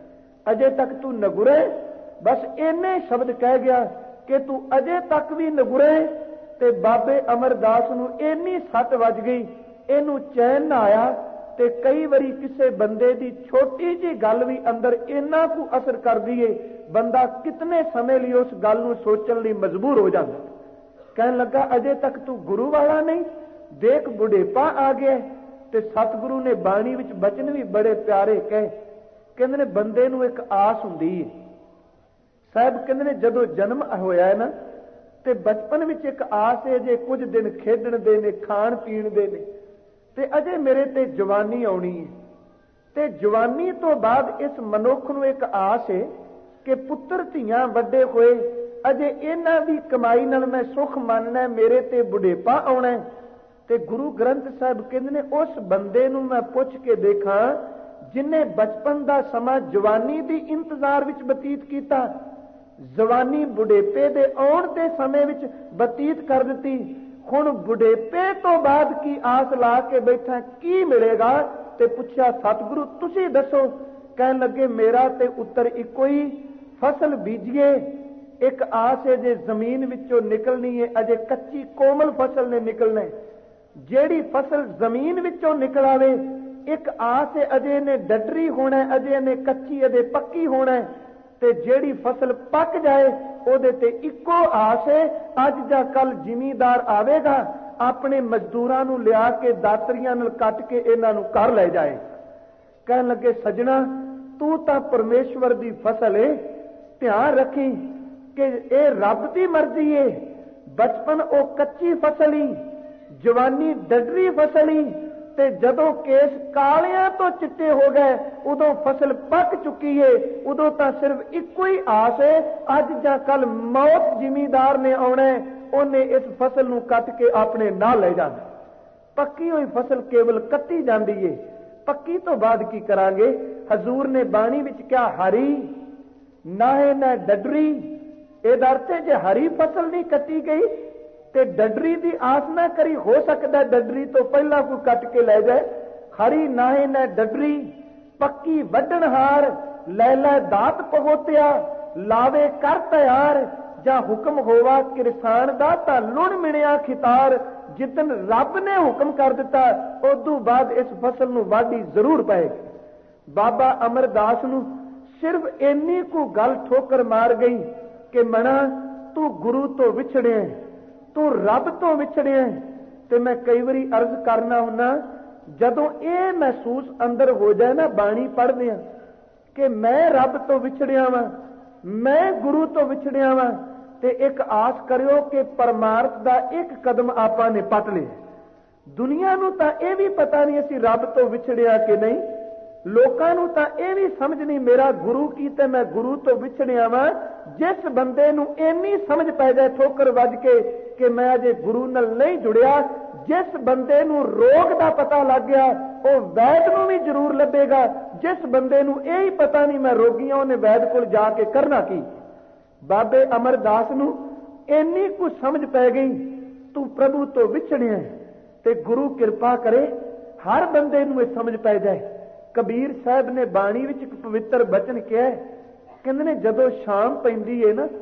ਅਜੇ ਤੱਕ ਤੂੰ ਨਗੁਰੇ। ਬਸ ਇੰਨੇ ਸ਼ਬਦ ਕਹਿ ਗਿਆ ਕਿ ਤੂੰ ਅਜੇ ਤੱਕ ਵੀ ਨਗੁਰੇ। ਤੇ ਬਾਬੇ ਅਮਰਦਾਸ ਨੂੰ ਇੰਨੀ ਸੱਟ ਵੱਜ ਗਈ, ਇਹਨੂੰ ਚੈਨ ਨਾ ਆਇਆ। ਤੇ ਕਈ ਵਾਰੀ ਕਿਸੇ ਬੰਦੇ ਦੀ ਛੋਟੀ ਜਿਹੀ ਗੱਲ ਵੀ ਅੰਦਰ ਇੰਨਾ ਕੁ ਅਸਰ ਕਰਦੀ ਏ, ਬੰਦਾ ਕਿਤਨੇ ਸਮੇਂ ਲਈ ਉਸ ਗੱਲ ਨੂੰ ਸੋਚਣ ਲਈ ਮਜਬੂਰ ਹੋ ਜਾਂਦਾ। ਕਹਿਣ ਲੱਗਾ, ਅਜੇ ਤੱਕ ਤੂੰ ਗੁਰੂ ਵਾਲਾ ਨਹੀਂ, ਦੇਖ ਬੁਢੇਪਾ ਆ ਗਿਆ। ਤੇ ਸਤਿਗੁਰੂ ਨੇ ਬਾਣੀ ਵਿੱਚ ਬਚਨ ਵੀ ਬੜੇ ਪਿਆਰੇ ਕਹੇ। ਕਹਿੰਦੇ ਨੇ ਬੰਦੇ ਨੂੰ ਇੱਕ ਆਸ ਹੁੰਦੀ ਹੈ, ਸਾਹਿਬ ਕਹਿੰਦੇ ਨੇ ਜਦੋਂ ਜਨਮ ਹੋਇਆ ਨਾ ਤੇ ਬਚਪਨ ਵਿੱਚ ਇੱਕ ਆਸ ਹੈ ਜੇ ਕੁਝ ਦਿਨ ਖੇਡਣ ਦੇ ਨੇ, ਖਾਣ ਪੀਣ ਦੇ ਨੇ, ਤੇ ਅਜੇ ਮੇਰੇ ਤੇ ਜਵਾਨੀ ਆਉਣੀ ਹੈ। ਤੇ ਜਵਾਨੀ ਤੋਂ ਬਾਅਦ ਇਸ ਮਨੁੱਖ ਨੂੰ ਇੱਕ ਆਸ ਹੈ ਕਿ ਪੁੱਤਰ ਧੀਆਂ ਵੱਡੇ ਹੋਏ, ਅਜੇ ਇਹਨਾਂ ਦੀ ਕਮਾਈ ਨਾਲ ਮੈਂ ਸੁਖ ਮੰਨਣਾ, ਮੇਰੇ ਤੇ ਬੁਢੇਪਾ ਆਉਣਾ। ਤੇ ਗੁਰੂ ਗ੍ਰੰਥ ਸਾਹਿਬ ਕਹਿੰਦੇ ਨੇ ਉਸ ਬੰਦੇ ਨੂੰ ਮੈਂ ਪੁੱਛ ਕੇ ਦੇਖਾਂ ਜਿਨੇ ਬਚਪਨ ਦਾ ਸਮਾਂ ਜਵਾਨੀ ਦੀ ਇੰਤਜ਼ਾਰ ਵਿੱਚ ਬਤੀਤ ਕੀਤਾ, ਜਵਾਨੀ ਬੁਢੇਪੇ ਦੇ ਆਉਣ ਦੇ ਸਮੇਂ ਵਿੱਚ ਬਤੀਤ ਕਰ ਦਿੱਤੀ, ਹੁਣ ਬੁਢੇਪੇ ਤੋਂ ਬਾਅਦ ਕੀ ਆਸ ਲਾ ਕੇ ਬੈਠਾ, ਕੀ ਮਿਲੇਗਾ? ਤੇ ਪੁੱਛਿਆ ਸਤਿਗੁਰੂ ਤੁਸੀਂ ਦੱਸੋ। ਕਹਿਣ ਲੱਗੇ ਮੇਰਾ ਤੇ ਉੱਤਰ ਇੱਕੋ ਹੀ, ਫਸਲ ਬੀਜੀਏ, ਇੱਕ ਆਸ ਹੈ ਜੇ ਜ਼ਮੀਨ ਵਿੱਚੋਂ ਨਿਕਲਣੀ ਹੈ, ਅਜੇ ਕੱਚੀ ਕੋਮਲ ਫਸਲ ਨੇ ਨਿਕਲਣਾ। ਜਿਹੜੀ ਫਸਲ ਜ਼ਮੀਨ ਵਿੱਚੋਂ ਨਿਕਲ ਆਵੇ, ਇੱਕ ਆਸ ਹੈ ਅਜੇ ਇਹਨੇ ਡੱਡਰੀ ਹੋਣਾ, ਅਜੇ ਇਹਨੇ ਕੱਚੀ, ਅਜੇ ਪੱਕੀ ਹੋਣਾ। ਤੇ ਜਿਹੜੀ ਫਸਲ ਪੱਕ ਜਾਏ ਉਹਦੇ ਤੇ ਇੱਕੋ ਆਸ ਹੈ, ਅੱਜ ਜਾਂ ਕੱਲ ਜ਼ਿਮੀਂਦਾਰ ਆਵੇਗਾ, ਆਪਣੇ ਮਜ਼ਦੂਰਾਂ ਨੂੰ ਲਿਆ ਕੇ ਦਾਤਰੀਆਂ ਨਾਲ ਕੱਟ ਕੇ ਇਹਨਾਂ ਨੂੰ ਘਰ ਲੈ ਜਾਏ। ਕਹਿਣ ਲੱਗੇ ਸੱਜਣਾ ਤੂੰ ਤਾਂ ਪਰਮੇਸ਼ਵਰ ਦੀ ਫਸਲ ਏ, ਧਿਆਨ ਰੱਖੀ ਕਿ ਇਹ ਰੱਬ ਦੀ ਮਰਜ਼ੀ ਏ। ਬਚਪਨ ਉਹ ਕੱਚੀ ਫਸਲ ਹੀ, ਜਵਾਨੀ ਡੱਡਰੀ ਫਸਲ ਹੀ, ਤੇ ਜਦੋਂ ਕੇਸ ਕਾਲਿਆਂ ਤੋਂ ਚਿੱਟੇ ਹੋ ਗਏ ਉਦੋਂ ਫਸਲ ਪੱਕ ਚੁੱਕੀ ਏ। ਉਦੋਂ ਤਾਂ ਸਿਰਫ ਇੱਕੋ ਹੀ ਆਸ ਏ, ਅੱਜ ਜਾਂ ਕੱਲ ਮੌਤ ਜ਼ਿਮੀਂਦਾਰ ਨੇ ਆਉਣਾ, ਉਹਨੇ ਇਸ ਫਸਲ ਨੂੰ ਕੱਟ ਕੇ ਆਪਣੇ ਨਾਲ ਲੈ ਜਾਣਾ। ਪੱਕੀ ਹੋਈ ਫਸਲ ਕੇਵਲ ਕੱਟੀ ਜਾਂਦੀ ਏ, ਪੱਕੀ ਤੋਂ ਬਾਅਦ ਕੀ ਕਰਾਂਗੇ? ਹਜ਼ੂਰ ਨੇ ਬਾਣੀ ਵਿੱਚ ਕਿਹਾ ਹਰੀ ਨਾਹੇ ਨਾ ਡੱਡਰੀ। ਇਹਦਾ ਅਰਥ ਹੈ ਜੇ ਹਰੀ ਫਸਲ ਨਹੀਂ ਕੱਟੀ ਗਈ ਤੇ ਡੱਡਰੀ ਦੀ ਆਸ ਨਾ ਕਰੀ, ਹੋ ਸਕਦਾ ਡੱਡਰੀ ਤੋਂ ਪਹਿਲਾਂ ਕੋਈ ਕੱਟ ਕੇ ਲੈ ਜਾਏ। ਹਰੀ ਨਾਹੇ ਨਾ ਡੱਡਰੀ, ਪੱਕੀ ਵੱਢਣ ਹਾਰ, ਲੈ ਲੈ ਦਾਤ ਪਗੋਤਿਆ, ਲਾਵੇ ਕਰ ਤਿਆਰ, ਜਾਂ ਹੁਕਮ ਹੋਵਾ ਕਿਰਸਾਨ ਦਾ ਤਾਂ ਲੁਣ ਮਿਣਿਆ ਖਿਤਾਰ। ਜਿੱਦਨ ਰੱਬ ਨੇ ਹੁਕਮ ਕਰ ਦਿੱਤਾ ਉਦੋਂ ਬਾਅਦ ਇਸ ਫਸਲ ਨੂੰ ਵਾਢੀ ਜ਼ਰੂਰ ਪਏਗੀ। ਬਾਬਾ ਅਮਰਦਾਸ ਨੂੰ ਸਿਰਫ ਇੰਨੀ ਕੁ ਗੱਲ ਠੋਕਰ ਮਾਰ ਗਈ ਕਿ ਮਣਾ ਤੂੰ ਗੁਰੂ ਤੋਂ ਵਿਛੜਿਆ, ਤੂੰ ਰੱਬ ਤੋਂ ਵਿਛੜਿਆ। ਤੇ ਮੈਂ ਕਈ ਵਾਰੀ ਅਰਜ਼ ਕਰਨਾ ਹੁੰਨਾ, ਜਦੋਂ ਇਹ ਮਹਿਸੂਸ ਅੰਦਰ ਹੋ ਜਾਏ ਨਾ ਬਾਣੀ ਪੜ੍ਹਦੇ ਆ ਕਿ ਮੈਂ ਰੱਬ ਤੋਂ ਵਿਛੜਿਆ ਵਾਂ, ਮੈਂ ਗੁਰੂ ਤੋਂ ਵਿਛੜਿਆ ਵਾਂ, ਤੇ ਇੱਕ ਆਸ ਕਰਿਓ ਕਿ ਪਰਮਾਰਥ ਦਾ ਇੱਕ ਕਦਮ ਆਪਾਂ ਨੇ ਪੱਟ ਲਿਆ। ਦੁਨੀਆ ਨੂੰ ਤਾਂ ਇਹ ਵੀ ਪਤਾ ਨਹੀਂ ਅਸੀਂ ਰੱਬ ਤੋਂ ਵਿਛੜਿਆ ਕਿ ਨਹੀਂ, ਲੋਕਾਂ ਨੂੰ ਤਾਂ ਇਹ ਵੀ ਸਮਝ ਨਹੀਂ ਮੇਰਾ ਗੁਰੂ ਕੀ ਤੇ ਮੈਂ ਗੁਰੂ ਤੋਂ ਵਿਛੜਿਆ ਵਾਂ। ਜਿਸ ਬੰਦੇ ਨੂੰ ਇੰਨੀ ਸਮਝ ਪੈ ਜਾਏ ਠੋਕਰ ਵੱਜ ਕੇ ਕਿ ਮੈਂ ਅਜੇ ਗੁਰੂ ਨਾਲ ਨਹੀਂ ਜੁੜਿਆ, ਜਿਸ ਬੰਦੇ ਨੂੰ ਰੋਗ ਦਾ ਪਤਾ ਲੱਗ ਗਿਆ ਉਹ ਵੈਦ ਨੂੰ ਵੀ ਜ਼ਰੂਰ ਲੱਭੇਗਾ। ਜਿਸ ਬੰਦੇ ਨੂੰ ਇਹ ਹੀ ਪਤਾ ਨਹੀਂ ਮੈਂ ਰੋਗੀ ਹਾਂ, ਉਹਨੇ ਵੈਦ ਕੋਲ ਜਾ ਕੇ ਕਰਨਾ ਕੀ? ਬਾਬੇ ਅਮਰਦਾਸ ਨੂੰ ਇੰਨੀ ਕੁ ਸਮਝ ਪੈ ਗਈ ਤੂੰ ਪ੍ਰਭੂ ਤੋਂ ਵਿਛੜਿਆ, ਤੇ ਗੁਰੂ ਕਿਰਪਾ ਕਰੇ ਹਰ ਬੰਦੇ ਨੂੰ ਇਹ ਸਮਝ ਪੈ ਜਾਏ। ਕਬੀਰ ਸਾਹਿਬ ਨੇ ਬਾਣੀ ਵਿੱਚ ਇੱਕ ਪਵਿੱਤਰ ਬਚਨ ਕਿਹਾ, ਕਹਿੰਦੇ ਨੇ ਜਦੋਂ ਸ਼ਾਮ ਪੈਂਦੀ ਏ ਨਾ,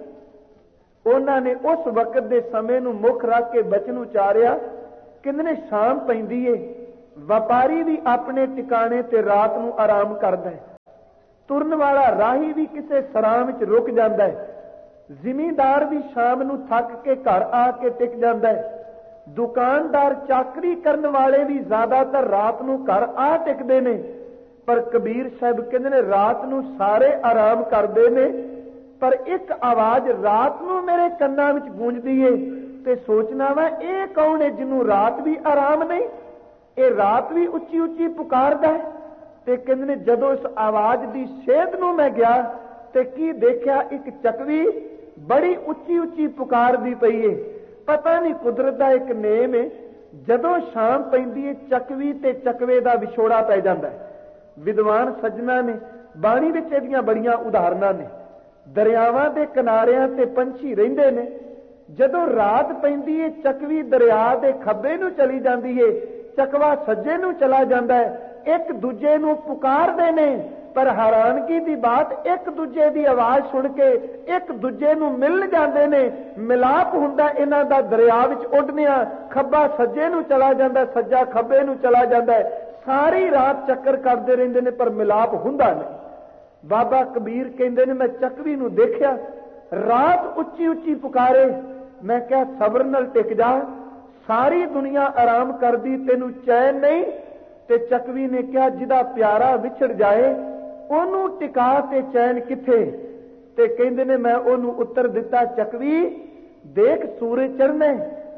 ਉਹਨਾਂ ਨੇ ਉਸ ਵਕਤ ਦੇ ਸਮੇਂ ਨੂੰ ਮੁੱਖ ਰੱਖ ਕੇ ਬਚਨ ਉਚਾਰਿਆ। ਕਹਿੰਦੇ ਨੇ ਸ਼ਾਮ ਪੈਂਦੀ ਏ, ਵਪਾਰੀ ਵੀ ਆਪਣੇ ਟਿਕਾਣੇ ਤੇ ਰਾਤ ਨੂੰ ਆਰਾਮ ਕਰਦਾ ਹੈ, ਤੁਰਨ ਵਾਲਾ ਰਾਹੀ ਵੀ ਕਿਸੇ ਸਰਾਂ ਵਿੱਚ ਰੁਕ ਜਾਂਦਾ ਹੈ, ਜ਼ਿਮੀਂਦਾਰ ਵੀ ਸ਼ਾਮ ਨੂੰ ਥੱਕ ਕੇ ਘਰ ਆ ਕੇ ਟਿਕ ਜਾਂਦਾ ਹੈ, ਦੁਕਾਨਦਾਰ ਚਾਕਰੀ ਕਰਨ ਵਾਲੇ ਵੀ ਜ਼ਿਆਦਾਤਰ ਰਾਤ ਨੂੰ ਘਰ ਆ ਟਿਕਦੇ ਨੇ। ਪਰ ਕਬੀਰ ਸਾਹਿਬ ਕਹਿੰਦੇ ਨੇ ਰਾਤ ਨੂੰ ਸਾਰੇ ਆਰਾਮ ਕਰਦੇ ਨੇ, ਪਰ ਇੱਕ ਆਵਾਜ਼ ਰਾਤ ਨੂੰ ਮੇਰੇ ਕੰਨਾਂ ਵਿੱਚ ਗੂੰਜਦੀ ਏ ਤੇ ਸੋਚਣਾ ਵਾ ਇਹ ਕੌਣ ਹੈ ਜਿਹਨੂੰ ਰਾਤ ਵੀ ਆਰਾਮ ਨਹੀਂ, ਇਹ ਰਾਤ ਵੀ ਉੱਚੀ ਉੱਚੀ ਪੁਕਾਰਦਾ ਹੈ। ਤੇ ਕਹਿੰਦੇ ਨੇ ਜਦੋਂ ਇਸ ਆਵਾਜ਼ ਦੀ ਸੇਧ ਨੂੰ ਮੈਂ ਗਿਆ ਤੇ ਕੀ ਦੇਖਿਆ, ਇੱਕ ਚੱਕਵੀ ਬੜੀ ਉੱਚੀ ਉੱਚੀ ਪੁਕਾਰਦੀ ਪਈ ਏ। ਪਤਾ ਨਹੀਂ ਕੁਦਰਤ ਦਾ ਇੱਕ ਨੇਮ ਏ, ਜਦੋਂ ਸ਼ਾਮ ਪੈਂਦੀ ਏ ਚੱਕਵੀ ਤੇ ਚੱਕਵੇ ਦਾ ਵਿਛੋੜਾ ਪੈ ਜਾਂਦਾ ਹੈ। ਵਿਦਵਾਨ ਸੱਜਣਾ ਨੇ ਬਾਣੀ ਵਿੱਚ ਇਹਦੀਆਂ ਬੜੀਆਂ ਉਦਾਹਰਨਾਂ ਨੇ। ਦਰਿਆਵਾਂ ਦੇ ਕਿਨਾਰਿਆਂ ਤੇ ਪੰਛੀ ਰਹਿੰਦੇ ਨੇ, ਜਦੋਂ ਰਾਤ ਪੈਂਦੀ ਏ ਚੱਕਵੀ ਦਰਿਆ ਦੇ ਖੱਬੇ ਨੂੰ ਚਲੀ ਜਾਂਦੀ ਏ, ਚੱਕਵਾ ਸੱਜੇ ਨੂੰ ਚਲਾ ਜਾਂਦਾ ਹੈ, ਇੱਕ ਦੂਜੇ ਨੂੰ ਪੁਕਾਰਦੇ ਨੇ। ਪਰ ਹੈਰਾਨਗੀ ਦੀ ਬਾਤ, ਇੱਕ ਦੂਜੇ ਦੀ ਆਵਾਜ਼ ਸੁਣ ਕੇ ਇੱਕ ਦੂਜੇ ਨੂੰ ਮਿਲ ਜਾਂਦੇ ਨੇ, ਮਿਲਾਪ ਹੁੰਦਾ ਇਹਨਾਂ ਦਾ ਦਰਿਆ ਵਿੱਚ ਉੱਡਦਿਆਂ। ਖੱਬਾ ਸੱਜੇ ਨੂੰ ਚਲਾ ਜਾਂਦਾ, ਸੱਜਾ ਖੱਬੇ ਨੂੰ ਚਲਾ ਜਾਂਦਾ, ਸਾਰੀ ਰਾਤ ਚੱਕਰ ਕਰਦੇ ਰਹਿੰਦੇ ਨੇ ਪਰ ਮਿਲਾਪ ਹੁੰਦਾ ਨਹੀਂ। ਬਾਬਾ ਕਬੀਰ ਕਹਿੰਦੇ ਨੇ ਮੈਂ ਚੱਕਵੀ ਨੂੰ ਦੇਖਿਆ ਰਾਤ ਉੱਚੀ ਉੱਚੀ ਪੁਕਾਰੇ, ਮੈਂ ਕਿਹਾ ਸਬਰ ਨਾਲ ਟਿਕ ਜਾ, ਸਾਰੀ ਦੁਨੀਆ ਆਰਾਮ ਕਰਦੀ ਤੈਨੂੰ ਚੈਨ ਨਹੀਂ। ਤੇ ਚੱਕਵੀ ਨੇ ਕਿਹਾ ਜਿਹਦਾ ਪਿਆਰਾ ਵਿਛੜ ਜਾਏ ਉਹਨੂੰ ਟਿਕਾ ਤੇ ਚੈਨ ਕਿੱਥੇ। ਤੇ ਕਹਿੰਦੇ ਨੇ ਮੈਂ ਉਹਨੂੰ ਉੱਤਰ ਦਿੱਤਾ, ਚੱਕਵੀ ਦੇਖ ਸੂਰਜ ਚੜ੍ਹਨਾ,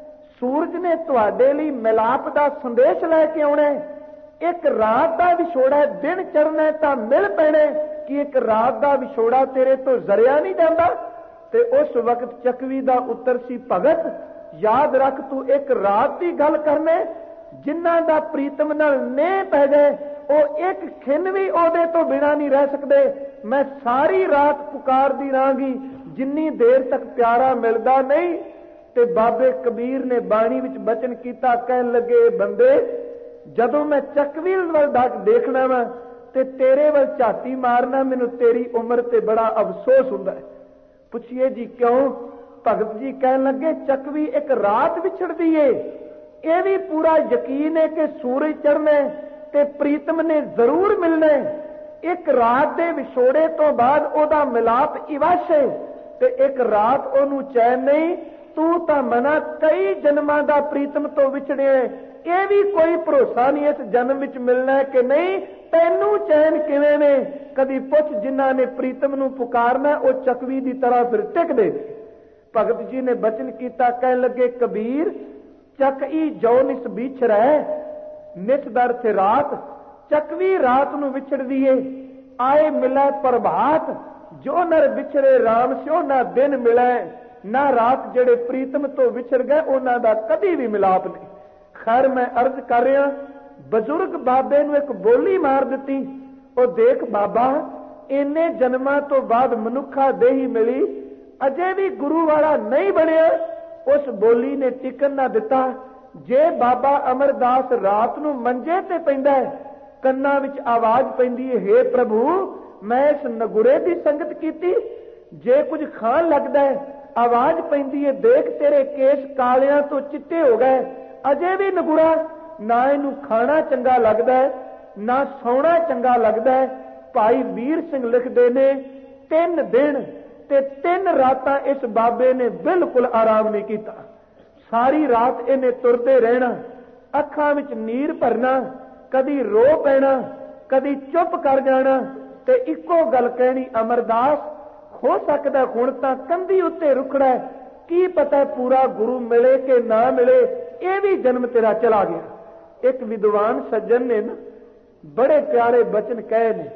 ਸੂਰਜ ਨੇ ਤੁਹਾਡੇ ਲਈ ਮਿਲਾਪ ਦਾ ਸੰਦੇਸ਼ ਲੈ ਕੇ ਆਉਣਾ। ਇੱਕ ਰਾਤ ਦਾ ਵਿਛੋੜਾ, ਦਿਨ ਚੜ੍ਹਨਾ ਤਾਂ ਮਿਲ ਪੈਣਾ ਕਿ ਇੱਕ ਰਾਤ ਦਾ ਵਿਛੋੜਾ ਤੇਰੇ ਤੋਂ ਜ਼ਰਿਆ ਨਹੀਂ ਜਾਂਦਾ। ਤੇ ਉਸ ਵਕਤ ਚੱਕਵੀ ਦਾ ਉੱਤਰ ਸੀ, ਭਗਤ ਯਾਦ ਰੱਖ ਤੂੰ ਇੱਕ ਰਾਤ ਦੀ ਗੱਲ ਕਰਨੇ, ਜਿਨ੍ਹਾਂ ਦਾ ਪ੍ਰੀਤਮ ਨਾਲ ਨੇਹ ਪੈ ਗਏ ਉਹ ਇੱਕ ਖਿੰਨ ਵੀ ਉਹਦੇ ਤੋਂ ਬਿਨਾ ਨਹੀਂ ਰਹਿ ਸਕਦੇ। ਮੈਂ ਸਾਰੀ ਰਾਤ ਪੁਕਾਰਦੀ ਰਹਾਂਗੀ ਜਿੰਨੀ ਦੇਰ ਤੱਕ ਪਿਆਰਾ ਮਿਲਦਾ ਨਹੀਂ। ਤੇ ਬਾਬੇ ਕਬੀਰ ਨੇ ਬਾਣੀ ਵਿੱਚ ਬਚਨ ਕੀਤਾ, ਕਹਿਣ ਲੱਗੇ ਬੰਦੇ ਜਦੋਂ ਮੈਂ ਚੱਕਵੀ ਵੱਲ ਦੇਖਣਾ ਵਾ ਤੇ ਤੇਰੇ ਵੱਲ ਝਾਤੀ ਮਾਰਨਾ, ਮੈਨੂੰ ਤੇਰੀ ਉਮਰ ਤੇ ਬੜਾ ਅਫਸੋਸ ਹੁੰਦਾ ਹੈ। ਪੁੱਛੀਏ ਜੀ ਕਿਉਂ? ਭਗਤ ਜੀ ਕਹਿਣ ਲੱਗੇ ਚੱਕਵੀ ਇੱਕ ਰਾਤ ਵਿਛੜਦੀ ਏ, ਇਹ ਵੀ ਪੂਰਾ ਯਕੀਨ ਹੈ ਕਿ ਸੂਰਜ ਚੜ੍ਹਨਾ ਤੇ ਪ੍ਰੀਤਮ ਨੇ ਜ਼ਰੂਰ ਮਿਲਣਾ। ਇੱਕ ਰਾਤ ਦੇ ਵਿਛੋੜੇ ਤੋਂ ਬਾਅਦ ਉਹਦਾ ਮਿਲਾਪ ਇਵਸ਼ ਹੈ ਤੇ ਇੱਕ ਰਾਤ ਉਹਨੂੰ ਚੈਨ ਨਹੀਂ। ਤੂੰ ਤਾਂ ਮਨਾ ਕਈ ਜਨਮਾਂ ਦਾ ਪ੍ਰੀਤਮ ਤੋਂ ਵਿਛੜਿਆ, ਇਹ ਵੀ ਕੋਈ ਭਰੋਸਾ ਨਹੀਂ ਇਸ ਜਨਮ ਵਿੱਚ ਮਿਲਣਾ ਕਿ ਨਹੀਂ। ਤੈਨੂੰ ਚੈਨ ਕਿਵੇਂ ਨੇ? ਕਦੀ ਪੁੱਛ ਜਿਨ੍ਹਾਂ ਨੇ ਪ੍ਰੀਤਮ ਨੂੰ ਪੁਕਾਰਨਾ ਉਹ ਚੱਕਵੀ ਦੀ ਤਰ੍ਹਾਂ ਫਿਰ ਟਿਕਦੇ। ਭਗਤ ਜੀ ਨੇ ਬਚਨ ਕੀਤਾ, ਕਹਿਣ ਲੱਗੇ ਕਬੀਰ ਚੱਕਈ ਜੋ ਨਿਸ ਵਿਛੜੈ, ਨਿਤ ਦਰ ਤੇ ਰਾਤ। ਚੱਕਵੀ ਰਾਤ ਨੂੰ ਵਿਛੜਦੀ ਏ, ਆਏ ਮਿਲੈ ਪ੍ਰਭਾਤ। ਜੋ ਨਰ ਵਿਛੜੇ ਰਾਮ ਸਿਓ ਨਾ ਦਿਨ ਮਿਲੈ, ਨਾ ਰਾਤ ਜਿਹੜੇ ਪ੍ਰੀਤਮ ਤੋਂ ਵਿਛੜ ਗਏ ਉਹਨਾਂ ਦਾ ਕਦੀ ਵੀ ਮਿਲਾਪ ਨਹੀਂ। ਖੈਰ ਮੈਂ ਅਰਜ਼ ਕਰ ਰਿਹਾ, ਬਜ਼ੁਰਗ ਬਾਬੇ ਨੂੰ ਇੱਕ ਬੋਲੀ ਮਾਰ ਦਿੱਤੀ। ਉਹ ਦੇਖ ਬਾਬਾ ਇੰਨੇ ਜਨਮਾਂ ਤੋਂ ਬਾਅਦ ਮਨੁੱਖਾ ਦੇਹੀ ਮਿਲੀ, ਅਜੇ ਵੀ ਗੁਰੂ ਵਾਲਾ ਨਹੀਂ ਬਣਿਆ। ਉਸ ਬੋਲੀ ਨੇ ਟਿਕਣ ਨਾ ਦਿੱਤਾ। ਜੇ ਬਾਬਾ ਅਮਰਦਾਸ ਰਾਤ ਨੂੰ ਮੰਜੇ ਤੇ ਪੈਂਦਾ ਹੈ, ਕੰਨਾਂ ਵਿੱਚ ਆਵਾਜ਼ ਪੈਂਦੀ ਹੈ, ਹੇ ਪ੍ਰਭੂ ਮੈਂ ਇਸ ਨਗੁਰੇ ਦੀ ਸੰਗਤ ਕੀਤੀ। ਜੇ ਕੁਝ ਖਾਣ ਲੱਗਦਾ ਹੈ, ਆਵਾਜ਼ ਪੈਂਦੀ ਹੈ, ਦੇਖ ਤੇਰੇ ਕੇਸ ਕਾਲਿਆਂ ਤੋਂ ਚਿੱਟੇ ਹੋ ਗਏ। ਅਜੇ ਵੀ ਨਗੁਰਾ, ਨਾ ਇਹਨੂੰ ਖਾਣਾ ਚੰਗਾ ਲੱਗਦਾ ਹੈ ਨਾ ਸੌਣਾ ਚੰਗਾ ਲੱਗਦਾ ਹੈ। ਭਾਈ ਵੀਰ ਸਿੰਘ ਲਿਖਦੇ ਨੇ, ਤਿੰਨ ਦਿਨ ਤੇ ਤਿੰਨ ਰਾਤਾਂ ਇਸ ਬਾਬੇ ਨੇ ਬਿਲਕੁਲ ਆਰਾਮ ਨਹੀਂ ਕੀਤਾ। ਸਾਰੀ ਰਾਤ ਇਹਨੇ ਤੁਰਦੇ ਰਹਿਣਾ, ਅੱਖਾਂ ਵਿੱਚ ਨੀਰ ਭਰਨਾ, ਕਦੀ ਰੋ ਪੈਣਾ, ਕਦੀ ਚੁੱਪ ਕਰ ਜਾਣਾ ਤੇ ਇੱਕੋ ਗੱਲ ਕਹਿਣੀ, ਅਮਰਦਾਸ ਹੋ ਸਕਦਾ ਹੁਣ ਤਾਂ ਕੰਧੀ ਉੱਤੇ ਰੁਕੜਾ ਹੈ, ਕੀ ਪਤਾ ਪੂਰਾ ਗੁਰੂ ਮਿਲੇ ਕਿ ਨਾ ਮਿਲੇ, ਇਹ ਵੀ ਜਨਮ ਤੇਰਾ ਚਲਾ ਗਿਆ। ਇੱਕ ਵਿਦਵਾਨ ਸੱਜਣ ਨੇ ਨਾ ਬੜੇ ਪਿਆਰੇ ਬਚਨ ਕਹੇ ਨੇ।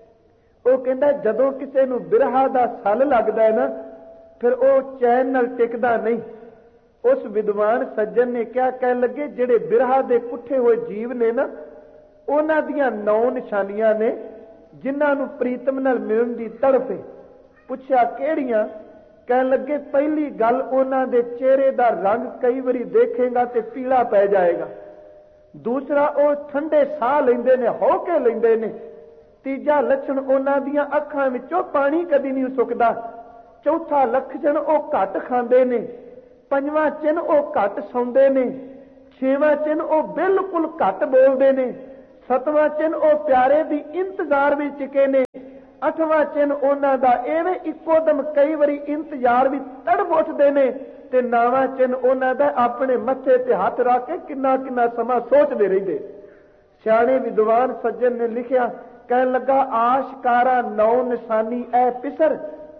ਉਹ ਕਹਿੰਦਾ ਜਦੋਂ ਕਿਸੇ ਨੂੰ ਬਿਰਹਾ ਦਾ ਸੱਲ ਲੱਗਦਾ ਹੈ ਨਾ, ਫਿਰ ਉਹ ਚੈਨ ਨਾਲ ਟਿਕਦਾ ਨਹੀਂ। ਉਸ ਵਿਦਵਾਨ ਸੱਜਣ ਨੇ ਕਿਹਾ, ਕਹਿਣ ਲੱਗੇ ਜਿਹੜੇ ਬਿਰਹਾ ਦੇ ਪੁੱਠੇ ਹੋਏ ਜੀਵ ਨੇ ਨਾ, ਉਹਨਾਂ ਦੀਆਂ ਨੌ ਨਿਸ਼ਾਨੀਆਂ ਨੇ ਜਿਨ੍ਹਾਂ ਨੂੰ ਪ੍ਰੀਤਮ ਨਾਲ ਮਿਲਣ ਦੀ ਤੜਫ ਹੈ। ਪੁੱਛਿਆ ਕਿਹੜੀਆਂ? ਕਹਿਣ ਲੱਗੇ ਪਹਿਲੀ ਗੱਲ, ਉਹਨਾਂ ਦੇ ਚਿਹਰੇ ਦਾ ਰੰਗ ਕਈ ਵਾਰੀ ਦੇਖੇਗਾ ਤੇ ਪੀਲਾ ਪੈ ਜਾਏਗਾ। ਦੂਸਰਾ, ਉਹ ਠੰਡੇ ਸਾਹ ਲੈਂਦੇ ਨੇ, ਹੋ ਕੇ ਲੈਂਦੇ ਨੇ। ਤੀਜਾ ਲੱਛਣ, ਉਹਨਾਂ ਦੀਆਂ ਅੱਖਾਂ ਵਿੱਚੋਂ ਪਾਣੀ ਕਦੀ ਨਹੀਂ ਸੁੱਕਦਾ। ਚੌਥਾ ਲੱਛਣ, ਉਹ ਘੱਟ ਖਾਂਦੇ ਨੇ। ਪੰਜਵਾਂ ਚਿੰਨ, ਉਹ ਘੱਟ ਸੌਂਦੇ ਨੇ। ਛੇਵਾਂ ਚਿੰਨ, ਉਹ ਬਿਲਕੁਲ ਘੱਟ ਬੋਲਦੇ ਨੇ। ਸਤਵਾਂ ਚਿੰਨ, ਉਹ ਪਿਆਰੇ ਦੀ ਇੰਤਜ਼ਾਰ ਵਿੱਚ ਟਿਕੇ ਨੇ। ਅੱਠਵਾਂ ਚਿੰਨ ਉਹਨਾਂ ਦਾ ਐਵੇਂ ਇੱਕੋ ਦਮ ਕਈ ਵਾਰੀ ਇੰਤਜ਼ਾਰ ਵੀ ਤੜਫ ਉੱਠਦੇ ਨੇ। ਤੇ ਨੌਵਾਂ ਚਿੰਨ ਉਹਨਾਂ ਦਾ ਆਪਣੇ ਮੱਥੇ ਤੇ ਹੱਥ ਰੱਖ ਕੇ ਕਿੰਨਾ ਕਿੰਨਾ ਸਮਾਂ ਸੋਚਦੇ ਰਹਿੰਦੇ। ਸਿਆਣੇ ਵਿਦਵਾਨ ਸੱਜਣ ਨੇ ਲਿਖਿਆ, ਕਹਿਣ ਲੱਗਾ ਆਸ਼ਕਾਰਾ ਨੌ ਨਿਸ਼ਾਨੀ ਐ ਪਿਸਰ,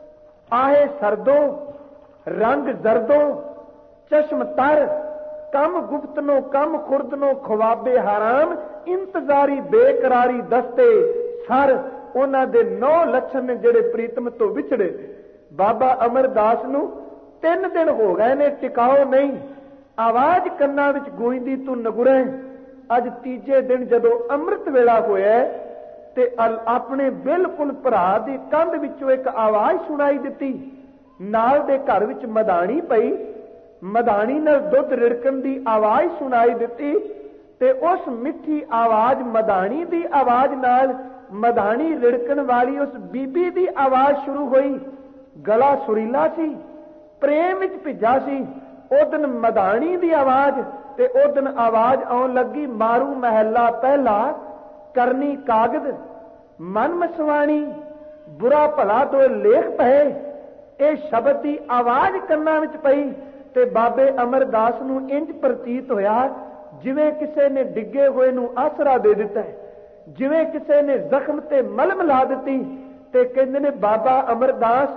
ਆਹੇ ਸਰਦੋ ਰੰਗ ਜ਼ਰਦੋ ਚਸ਼ਮ ਤਰ, ਕਮ ਗੁਪਤਨੋ ਕਮ ਖੁਰਦਨੋ ਖਵਾਬੇ ਹਰਾਮ, ਇੰਤਜ਼ਾਰੀ ਬੇਕਰਾਰੀ ਦਸਤੇ ਸਰ। ਉਹਨਾਂ ਦੇ ਨੌ ਲੱਛਣ ਨੇ ਜਿਹੜੇ ਪ੍ਰੀਤਮ ਤੋਂ ਵਿਛੜੇ। ਬਾਬਾ ਅਮਰਦਾਸ ਨੂੰ ਤਿੰਨ ਦਿਨ ਹੋ ਗਏ ਨੇ, ਟਿਕਾਓ ਨਹੀਂ। ਆਵਾਜ਼ ਕੰਨਾਂ ਵਿੱਚ ਗੂੰਜਦੀ, ਤੂੰ ਨਗੁਰੇ। ਅੱਜ ਤੀਜੇ ਦਿਨ ਜਦੋਂ ਅੰਮ੍ਰਿਤ ਵੇਲਾ ਹੋਇਆ ਤੇ ਆਪਣੇ ਬਿਲਕੁਲ ਭਰਾ ਦੀ ਕੰਧ ਵਿੱਚੋਂ ਇੱਕ ਆਵਾਜ਼ ਸੁਣਾਈ ਦਿੱਤੀ। ਨਾਲ ਦੇ ਘਰ ਵਿੱਚ ਮਧਾਣੀ ਪਈ, ਮਧਾਣੀ ਨਾਲ ਦੁੱਧ ਰਿੜਕਣ ਦੀ ਆਵਾਜ਼ ਸੁਣਾਈ ਦਿੱਤੀ। ਤੇ ਉਸ ਮਿੱਠੀ ਆਵਾਜ਼ ਮਧਾਣੀ ਦੀ ਆਵਾਜ਼ ਨਾਲ ਮਧਾਣੀ ਰਿੜਕਣ ਵਾਲੀ ਉਸ ਬੀਬੀ ਦੀ ਆਵਾਜ਼ ਸ਼ੁਰੂ ਹੋਈ। ਗਲਾ ਸੁਰੀਲਾ ਸੀ, ਪ੍ਰੇਮ ਵਿੱਚ ਭਿੱਜਾ ਸੀ। ਉਦਨ ਮਧਾਣੀ ਦੀ ਆਵਾਜ਼ ਤੇ ਉਦਨ ਆਵਾਜ਼ ਆਉਣ ਲੱਗੀ, ਮਾਰੂ ਮਹਿਲਾ ਪਹਿਲਾ ਕਰਨੀ ਕਾਗਦ ਮਨ ਮਸਵਾਣੀ, ਬੁਰਾ ਭਲਾ ਦੋ ਲੇਖ ਪਏ। ਇਹ ਸ਼ਬਦ ਦੀ ਆਵਾਜ਼ ਕੰਨਾਂ ਵਿੱਚ ਪਈ ਤੇ ਬਾਬੇ ਅਮਰਦਾਸ ਨੂੰ ਇੰਜ ਪ੍ਰਤੀਤ ਹੋਇਆ ਜਿਵੇਂ ਕਿਸੇ ਨੇ ਡਿੱਗੇ ਹੋਏ ਨੂੰ ਆਸਰਾ ਦੇ ਦਿੱਤਾ, ਜਿਵੇਂ ਕਿਸੇ ਨੇ ਜ਼ਖਮ ਤੇ ਮਲਮ ਲਾ ਦਿੱਤੀ। ਤੇ ਕਹਿੰਦੇ ਨੇ ਬਾਬਾ ਅਮਰਦਾਸ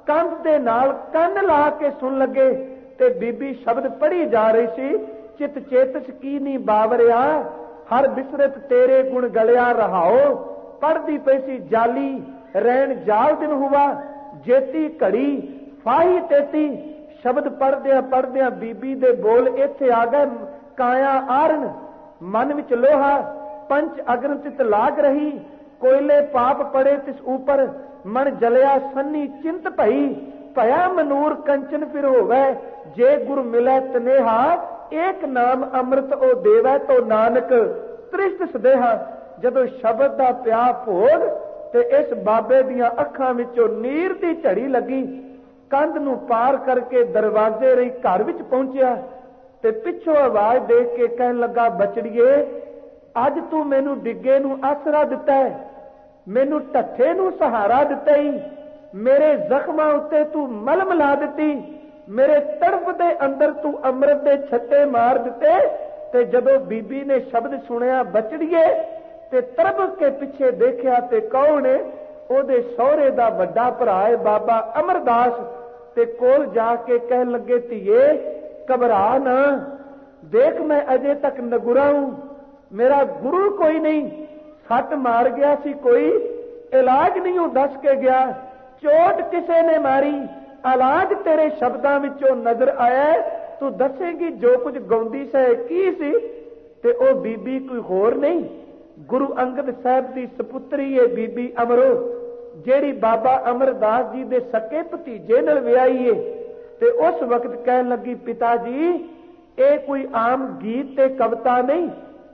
ਕੰਧ ਦੇ ਨਾਲ ਕੰਨ ਲਾ ਕੇ ਸੁਣ ਲੱਗੇ ਤੇ ਬੀਬੀ ਸ਼ਬਦ ਪੜ੍ਹੀ ਜਾ ਰਹੀ ਸੀ। ਚਿਤ ਚੇਤਸ ਕੀ ਨੀ ਬਾਵਰਿਆ, ਹਰ ਬਿਸਰਤ ਤੇਰੇ ਗੁਣ ਗਲਿਆ ਰਹਾਓ। ਪੜ੍ਹਦੀ ਪਈ ਸੀ ਜਾਲੀ ਰਹਿਣ ਜਾਲ ਦਿਨ ਹੁਆ, ਜੇਤੀ ਘੜੀ ਫਾਹੀ ਤੇਤੀ। ਸ਼ਬਦ ਪੜ੍ਹਦਿਆਂ ਪੜ੍ਹਦਿਆਂ ਬੀਬੀ ਦੇ ਬੋਲ ਇੱਥੇ ਆ ਗਏ। ਕਾਇਆ ਆਰਨ ਮਨ ਵਿੱਚ ਲੋਹਾ, ਪੰਚ ਅਗਨ ਤਿਤ ਲਾਗ ਰਹੀ। ਕੋਇਲੇ ਪਾਪ ਪੜੇ ਤਿਸ ਉਪਰ, ਮਨ ਜਲਿਆ ਸੰਨੀ ਚਿੰਤ ਭਈ। ਭਇਆ ਮਨੂਰ ਕੰਚਨ ਫਿਰ ਹੋਵੇ, ਜੇ ਗੁਰ ਮਿਲੈ ਤਨੇਹਾ। ਏਕ ਨਾਮ ਅੰਮ੍ਰਿਤ ਉਹ ਦੇਵੈ, ਤੋ ਨਾਨਕ ਤ੍ਰਿਸ਼ਟ ਸਦੇਹਾ। ਜਦੋਂ ਸ਼ਬਦ ਦਾ ਪਿਆ ਭੋਗ ਤੇ ਇਸ ਬਾਬੇ ਦੀਆਂ ਅੱਖਾਂ ਵਿੱਚੋਂ ਨੀਰ ਦੀ ਝੜੀ ਲੱਗੀ। ਕੰਧ ਨੂੰ ਪਾਰ ਕਰਕੇ ਦਰਵਾਜ਼ੇ ਰਹੀ ਘਰ ਵਿੱਚ ਪਹੁੰਚਿਆ ਤੇ ਪਿੱਛੋਂ ਆਵਾਜ਼ ਦੇਖ ਕੇ ਕਹਿਣ ਲੱਗਾ, ਬਚੜੀਏ ਅੱਜ ਤੂੰ ਮੈਨੂੰ ਡਿੱਗੇ ਨੂੰ ਆਸਰਾ ਦਿੱਤਾ ਹੈ, ਮੈਨੂੰ ਢੱਠੇ ਨੂੰ ਸਹਾਰਾ ਦਿੱਤਾ ਹੀ, ਮੇਰੇ ਜ਼ਖਮਾਂ ਉੱਤੇ ਤੂੰ ਮਲਮ ਲਾ ਦਿੱਤੀ, ਮੇਰੇ ਤੜਫ ਦੇ ਅੰਦਰ ਤੂੰ ਅੰਮ੍ਰਿਤ ਦੇ ਛੱਟੇ ਮਾਰ ਦਿੱਤੇ। ਤੇ ਜਦੋਂ ਬੀਬੀ ਨੇ ਸ਼ਬਦ ਸੁਣਿਆ ਬਚੜੀਏ ਤੇ ਤਰਬ ਕੇ ਪਿੱਛੇ ਦੇਖਿਆ ਤੇ ਕੌਣ ਹੈ? ਉਹਦੇ ਸਹੁਰੇ ਦਾ ਵੱਡਾ ਭਰਾ ਹੈ ਬਾਬਾ ਅਮਰਦਾਸ। ਤੇ ਕੋਲ ਜਾ ਕੇ ਕਹਿਣ ਲੱਗੇ, ਧੀਏ ਘਬਰਾ ਨਾ, ਦੇਖ ਮੈਂ ਅਜੇ ਤੱਕ ਨਗੁਰਾ ਹੂੰ, ਮੇਰਾ ਗੁਰੂ ਕੋਈ ਨਹੀਂ, ਸੱਟ ਮਾਰ ਗਿਆ ਸੀ ਕੋਈ, ਇਲਾਜ ਨਹੀਂ ਉਹ ਦੱਸ ਕੇ ਗਿਆ, ਚੋਟ ਕਿਸੇ ਨੇ ਮਾਰੀ, ਇਲਾਜ ਤੇਰੇ ਸ਼ਬਦਾਂ ਵਿੱਚੋਂ ਨਜ਼ਰ ਆਇਆ, ਤੂੰ ਦੱਸੇਗੀ ਜੋ ਕੁਝ ਗਾਉਂਦੀ ਸੈ ਕੀ ਸੀ? ਤੇ ਉਹ ਬੀਬੀ ਕੋਈ ਹੋਰ ਨਹੀਂ, ਗੁਰੂ ਅੰਗਦ ਸਾਹਿਬ ਦੀ ਸਪੁੱਤਰੀ ਹੈ ਬੀਬੀ ਅਮਰੋ, ਜਿਹੜੀ ਬਾਬਾ ਅਮਰਦਾਸ ਜੀ ਦੇ ਸਕੇ ਭਤੀਜੇ ਨਾਲ ਵਿਆਹੀ ਏ। ਤੇ ਉਸ ਵਕਤ ਕਹਿਣ ਲੱਗੀ, ਪਿਤਾ ਜੀ ਇਹ ਕੋਈ ਆਮ ਗੀਤ ਤੇ ਕਵਿਤਾ ਨਹੀਂ,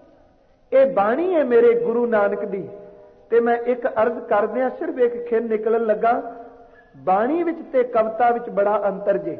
ਇਹ ਬਾਣੀ ਹੈ ਮੇਰੇ ਗੁਰੂ ਨਾਨਕ ਦੀ। ਤੇ ਮੈਂ ਇੱਕ ਅਰਜ਼ ਕਰਦਿਆਂ ਸਿਰਫ ਇੱਕ ਖਿੰਨ ਨਿਕਲਣ ਲੱਗਾ, ਬਾਣੀ ਵਿੱਚ ਤੇ ਕਵਿਤਾ ਵਿੱਚ ਬੜਾ ਅੰਤਰ ਜੇ।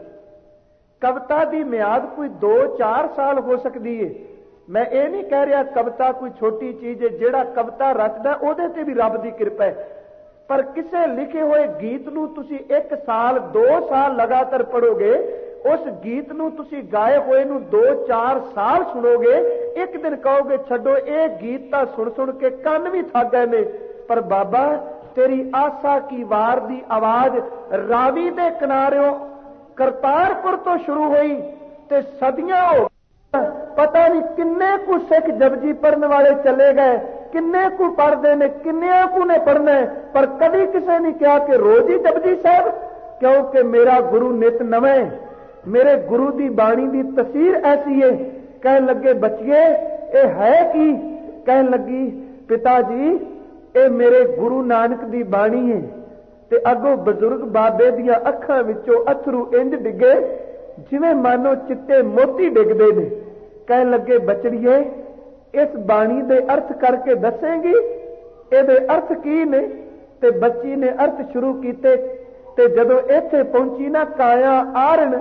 ਕਵਿਤਾ ਦੀ ਮਿਆਦ ਕੋਈ ਦੋ ਚਾਰ ਸਾਲ ਹੋ ਸਕਦੀ ਏ। ਮੈਂ ਇਹ ਨਹੀਂ ਕਹਿ ਰਿਹਾ ਕਵਿਤਾ ਕੋਈ ਛੋਟੀ ਚੀਜ਼ ਹੈ, ਜਿਹੜਾ ਕਵਿਤਾ ਰਚਦਾ ਉਹਦੇ ਤੇ ਵੀ ਰੱਬ ਦੀ ਕਿਰਪਾ ਹੈ। ਪਰ ਕਿਸੇ ਲਿਖੇ ਹੋਏ ਗੀਤ ਨੂੰ ਤੁਸੀਂ ਇੱਕ ਸਾਲ ਦੋ ਸਾਲ ਲਗਾਤਾਰ ਪੜੋਗੇ, ਉਸ ਗੀਤ ਨੂੰ ਤੁਸੀਂ ਗਾਏ ਹੋਏ ਨੂੰ ਦੋ ਚਾਰ ਸਾਲ ਸੁਣੋਗੇ, ਇੱਕ ਦਿਨ ਕਹੋਗੇ ਛੱਡੋ ਇਹ ਗੀਤ ਤਾਂ ਸੁਣ ਸੁਣ ਕੇ ਕੰਨ ਵੀ ਥੱਕ ਗਏ ਨੇ। ਪਰ ਬਾਬਾ ਤੇਰੀ ਆਸਾ ਕੀ ਵਾਰ ਦੀ ਆਵਾਜ਼ ਰਾਵੀ ਦੇ ਕਿਨਾਰਿਓਂ ਕਰਤਾਰਪੁਰ ਤੋਂ ਸ਼ੁਰੂ ਹੋਈ ਤੇ ਸਦੀਆਂ ਹੋ ਪਤਾ ਨਹੀਂ ਕਿੰਨੇ ਕੁ ਸਿੱਖ ਜਪਜੀ ਪੜਨ ਵਾਲੇ ਚਲੇ ਗਏ, ਕਿੰਨੇ ਕੁ ਪੜਦੇ ਨੇ, ਕਿੰਨਿਆਂ ਕੁ ਨੇ ਪੜਨਾ, ਪਰ ਕਦੀ ਕਿਸੇ ਨੇ ਕਿਹਾ ਕਿ ਰੋਜ਼ ਹੀ ਜਪਜੀ ਸਾਹਿਬ, ਕਿਉਂਕਿ ਮੇਰਾ ਗੁਰੂ ਨਿਤ ਨਵੇਂ, ਮੇਰੇ ਗੁਰੂ ਦੀ ਬਾਣੀ ਦੀ ਤਸਵੀਰ ਐਸੀ ਹੈ। ਕਹਿਣ ਲੱਗੇ ਬੱਚੀਏ ਇਹ ਹੈ ਕੀ? ਕਹਿਣ ਲੱਗੀ ਪਿਤਾ ਜੀ ਇਹ ਮੇਰੇ ਗੁਰੂ ਨਾਨਕ ਦੀ ਬਾਣੀ ਹੈ। ਤੇ ਅੱਗੋਂ ਬਜ਼ੁਰਗ ਬਾਬੇ ਦੀਆਂ ਅੱਖਾਂ ਵਿੱਚੋਂ ਅਥਰੂ ਇੰਜ ਡਿੱਗੇ ਜਿਵੇਂ ਮਾਨੋ ਚਿੱਟੇ ਮੋਤੀ ਡਿੱਗਦੇ ਨੇ। ਕਹਿਣ ਲੱਗੇ ਬਚੜੀਏ ਇਸ ਬਾਣੀ ਦੇ ਅਰਥ ਕਰਕੇ ਦੱਸੇਂਗੀ, ਇਹਦੇ ਅਰਥ ਕੀ ਨੇ? ਤੇ ਬੱਚੀ ਨੇ ਅਰਥ ਸ਼ੁਰੂ ਕੀਤੇ। ਤੇ ਜਦੋਂ ਇੱਥੇ ਪਹੁੰਚੀ ਨਾ ਕਾਇਆ ਆਰਨ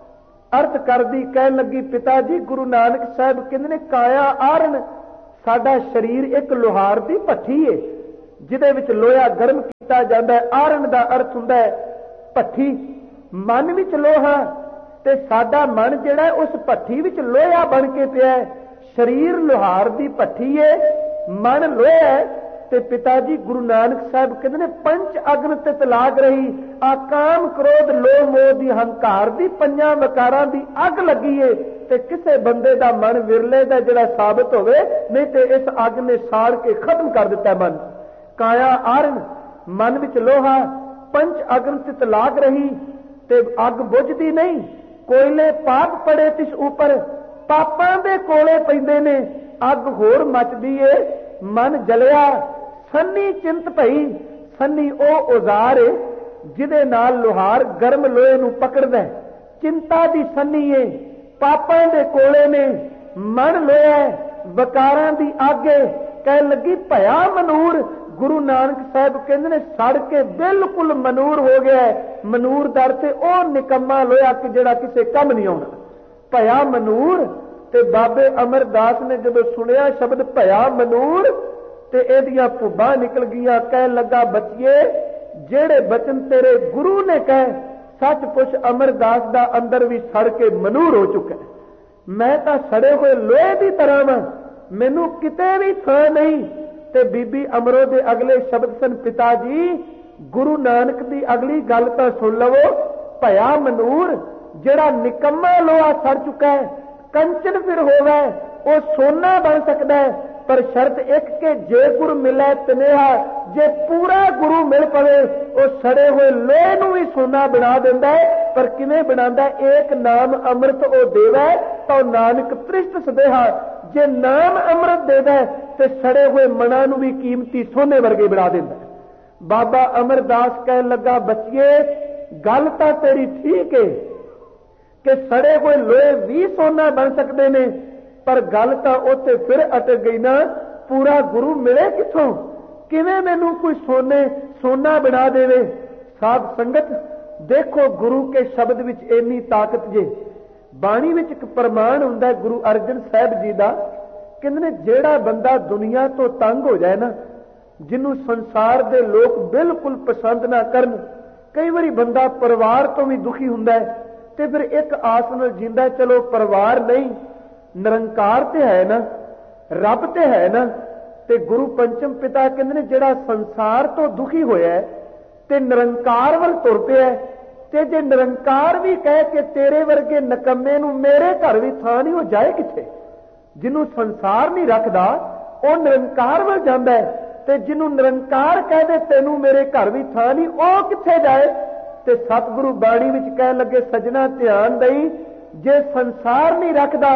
ਅਰਥ ਕਰਦੀ, ਕਹਿਣ ਲੱਗੀ ਪਿਤਾ ਜੀ ਗੁਰੂ ਨਾਨਕ ਸਾਹਿਬ ਕਹਿੰਦੇ ਨੇ ਕਾਇਆ ਆਰਨ, ਸਾਡਾ ਸਰੀਰ ਇੱਕ ਲੋਹਾਰ ਦੀ ਭੱਠੀ ਹੈ ਜਿਹਦੇ ਵਿੱਚ ਲੋਹਾ ਗਰਮ ਕੀਤਾ ਜਾਂਦਾ ਹੈ। ਆਰਨ ਦਾ ਅਰਥ ਹੁੰਦਾ ਹੈ ਭੱਠੀ, ਮਨ ਵਿੱਚ ਲੋਹਾ, ਤੇ ਸਾਡਾ ਮਨ ਜਿਹੜਾ ਉਸ ਭੱਠੀ ਵਿੱਚ ਲੋਹਾ ਬਣ ਕੇ ਪਿਆ ਹੈ। ਸਰੀਰ ਲੋਹਾਰ ਦੀ ਭੱਠੀ ਹੈ, ਮਨ ਲੋਹਾ ਹੈ। ਤੇ ਪਿਤਾ ਜੀ ਗੁਰੂ ਨਾਨਕ ਸਾਹਿਬ ਕਹਿੰਦੇ ਨੇ ਪੰਚ ਅਗਨ ਤੇ ਤਲਾਕ ਰਹੀ, ਆ ਕਾਮ ਕ੍ਰੋਧ ਲੋਭ ਮੋਹ ਦੀ ਹੰਕਾਰ ਦੀ ਪੰਜਾਂ ਵਿਕਾਰਾਂ ਦੀ ਅੱਗ ਲੱਗੀ ਏ। ਤੇ ਕਿਸੇ ਬੰਦੇ ਦਾ ਮਨ ਵਿਰਲੇ ਦਾ ਜਿਹੜਾ ਸਾਬਤ ਹੋਵੇ, ਨਹੀਂ ਤੇ ਇਸ ਅੱਗ ਨੇ ਸਾੜ ਕੇ ਖਤਮ ਕਰ ਦਿੱਤਾ ਮਨ। ਕਾਇਆ ਆਰਨ ਮਨ ਵਿੱਚ ਲੋਹਾ, ਪੰਚ ਅਗਨ ਤੇ ਤਲਾਕ ਰਹੀ, ਤੇ ਅੱਗ ਬੁਝਦੀ ਨਹੀਂ। ਕੋਇਲੇ ਪਾਪ ਪੜੇ ਤਿਸ ਉਪਰ, ਪਾਪਾਂ ਦੇ ਕੋਲੇ ਪੈਂਦੇ ਨੇ, ਅੱਗ ਹੋਰ ਮਚਦੀ ਏ। ਮਨ ਜਲਿਆ ਸੰਨੀ ਚਿੰਤ ਭਈ, ਸੰਨੀ ਉਹ ਔਜ਼ਾਰ ਏ ਜਿਹਦੇ ਨਾਲ ਲੋਹਾਰ ਗਰਮ ਲੋਹੇ ਨੂੰ ਪਕੜਦਾ। ਚਿੰਤਾ ਦੀ ਸੰਨੀ ਏ, ਪਾਪਾਂ ਦੇ ਕੋਲੇ ਨੇ, ਮਨ ਲੋਹਾ, ਵਿਕਾਰਾਂ ਦੀ ਅੱਗ ਏ। ਕਹਿਣ ਲੱਗੀ ਭਇਆ ਮਨੂਰ, ਗੁਰੂ ਨਾਨਕ ਸਾਹਿਬ ਕਹਿੰਦੇ ਨੇ ਸੜ ਕੇ ਬਿਲਕੁਲ ਮਨੂਰ ਹੋ ਗਿਆ। ਮਨੂਰ ਦਰ ਤੇ ਉਹ ਨਿਕੰਮਾ ਲੋਹਾ ਕਿ ਜਿਹੜਾ ਕਿਸੇ ਕੰਮ ਨਹੀਂ ਆਉਣਾ, ਭਇਆ ਮਨੂਰ। ਤੇ ਬਾਬੇ ਅਮਰਦਾਸ ਨੇ ਜਦੋਂ ਸੁਣਿਆ ਸ਼ਬਦ ਭਇਆ ਮਨੂਰ ਤੇ ਇਹਦੀਆਂ ਭੁੱਬਾਂ ਨਿਕਲ ਗਈਆਂ। ਕਹਿਣ ਲੱਗਾ ਬੱਚੀਏ ਜਿਹੜੇ ਬਚਨ ਤੇਰੇ ਗੁਰੂ ਨੇ ਕਹੇ, ਸੱਚ ਪੁੱਛ ਅਮਰਦਾਸ ਦਾ ਅੰਦਰ ਵੀ ਸੜ ਕੇ ਮਨੂਰ ਹੋ ਚੁੱਕਾ। ਮੈਂ ਤਾਂ ਸੜੇ ਹੋਏ ਲੋਹੇ ਦੀ ਤਰ੍ਹਾਂ ਵਾਂ, ਮੈਨੂੰ ਕਿਤੇ ਵੀ ਥਾਂ ਨਹੀਂ। ਤੇ ਬੀਬੀ ਅਮਰੋ ਦੇ ਅਗਲੇ ਸ਼ਬਦ ਸਨ, ਪਿਤਾ ਜੀ गुरु नानक की अगली गल तो सुन लवो, भया मनूर जिहड़ा निकम्मा लोहा सड़ चुका है, कंचन फिर होवे वो सोना बन सकता है, पर शर्त एक के जे गुरु मिले तनेहा, जे पूरा गुरु मिल पवे वो सड़े हुए लोहे नूं भी सोना बना देंदा है। पर किवें बनांदा? एक नाम अमृत वो देवे तो नानक त्रिष्ट सदेहा, जे नाम अमृत देवे तो सड़े हुए मना नूं भी कीमती सोने वर्गे बना देंदा है। बाबा अमरदास कह लगा, बचिए गल तां तेरी ठीक है कि सड़े हुए लोहे भी सोना बन सकते हैं, पर गल तां उत्ते फिर अटक गई ना, पूरा गुरु मिले किथों? किवें मैनूं कोई सोने सोना बना देवे? साध संगत देखो, गुरु के शब्द विच इन्नी ताकत जे। बाणी विच एक प्रमाण हुंदा है गुरु अर्जन साहब जी दा, कहंदे ने जेड़ा बंदा दुनिया तो तंग हो जाए ना, जिन्हों संसार दे लोग बिल्कुल पसंद ना करन, कई बारी बंदा परिवार तो भी दुखी हुंदा है ते फिर एक आस नाल जींदा है, चलो परिवार नहीं निरंकार ते है ना, रब ते है ना। ते गुरु पंचम पिता कहंदे ने जेड़ा संसार तो दुखी होया है ते निरंकार वल तुर पिया है, ते जे निरंकार भी कह के तेरे वर्गे नकम्मे नूं मेरे घर भी थां नहीं, हो जाए किथे? जिन्हों संसार नहीं रखदा वो निरंकार वल जांदा है, ते जिन्हों निरंकार कह दे तेनू मेरे घर भी थां नहीं, वो किथे जाए? ते सतगुरु बाणी विच कह लगे, सजना ध्यान दई, जे संसार नहीं रखदा,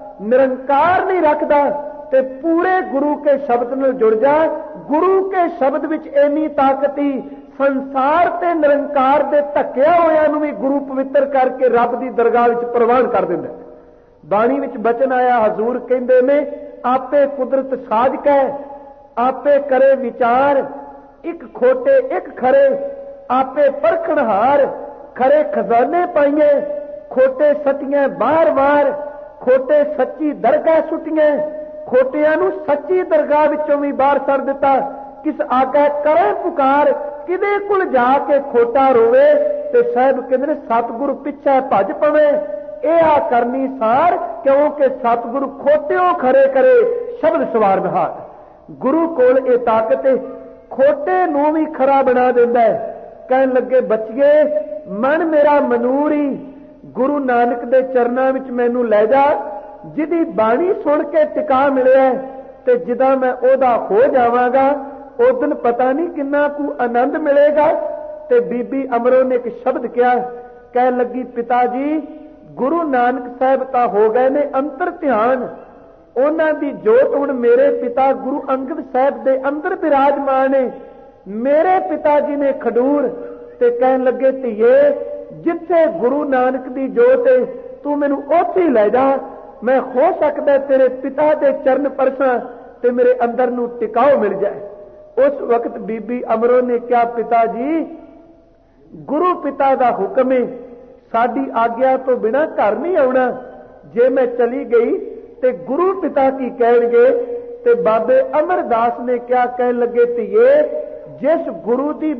निरंकार नहीं रखदा, ते पूरे गुरु के शब्द नाल जुड़ जा। गुरु के शब्द विच इन्नी ताकत ही संसार ते निरंकार दे धक्किया होया नूं भी गुरु पवित्र करके रब दी दरगाह विच प्रवान कर दिंदा है। बाणी विच बचन आया, हजूर कहंदे ने, आपे कुदरत साज कै, आपे करे विचार, एक खोटे एक खरे, आपे परखणहार, खरे खजाने पाइए, खोटे सटियां बार बार, खोटे सच्ची दरगाह सुटियां, खोटियां नूं सच्ची दरगाह विचों भी बाहर कर दिता। किस आगे करे पुकार, किदे कुल जाके खोटा रोवे, ते साहब कहंदे ने सतगुरु पिछे भज पवे, ए आ करनी सार, क्योंकि सतगुरु खोटियों खरे करे, शब्द सवार बहार। गुरु कोल ये ताकत है, खोटे नूं भी खरा बना देंदा है। कहन लगे, बचिए मन मेरा मनूर ही, गुरु नानक दे चरनां विच मैनू लै जा, जिदी बाणी सुन के टिका मिलिया ते जिदा मैं ओदा हो जावांगा, उस दिन पता नहीं किन्ना कु आनंद मिलेगा। ते बीबी अमरों ने एक शब्द कहा, कह लगी, पिता जी गुरु नानक साहब तां हो गए ने अंतर ध्यान, उन्हां दी जोत हुण मेरे पिता गुरु अंगद साहब दे अंदर विराजमान है। मेरे पिता जी ने खडूर ते कहन लगे, धीए जिथे गुरु नानक दी जोत है तू मैनू उत्थे ही लै जा, मैं हो सकता तेरे पिता दे चरण परसां ते मेरे अंदर नू टिकाओ मिल जाए। उस वक्त बीबी अमरों ने क्या, पिता जी गुरु पिता दा हुक्म है, साडी आग्या तो बिना घर नहीं आउणा, जे मैं चली गई ते गुरु पिता की कहणगे। ते बाबे अमरदास ने क्या कहन लगे, धीए जिस गुरु दी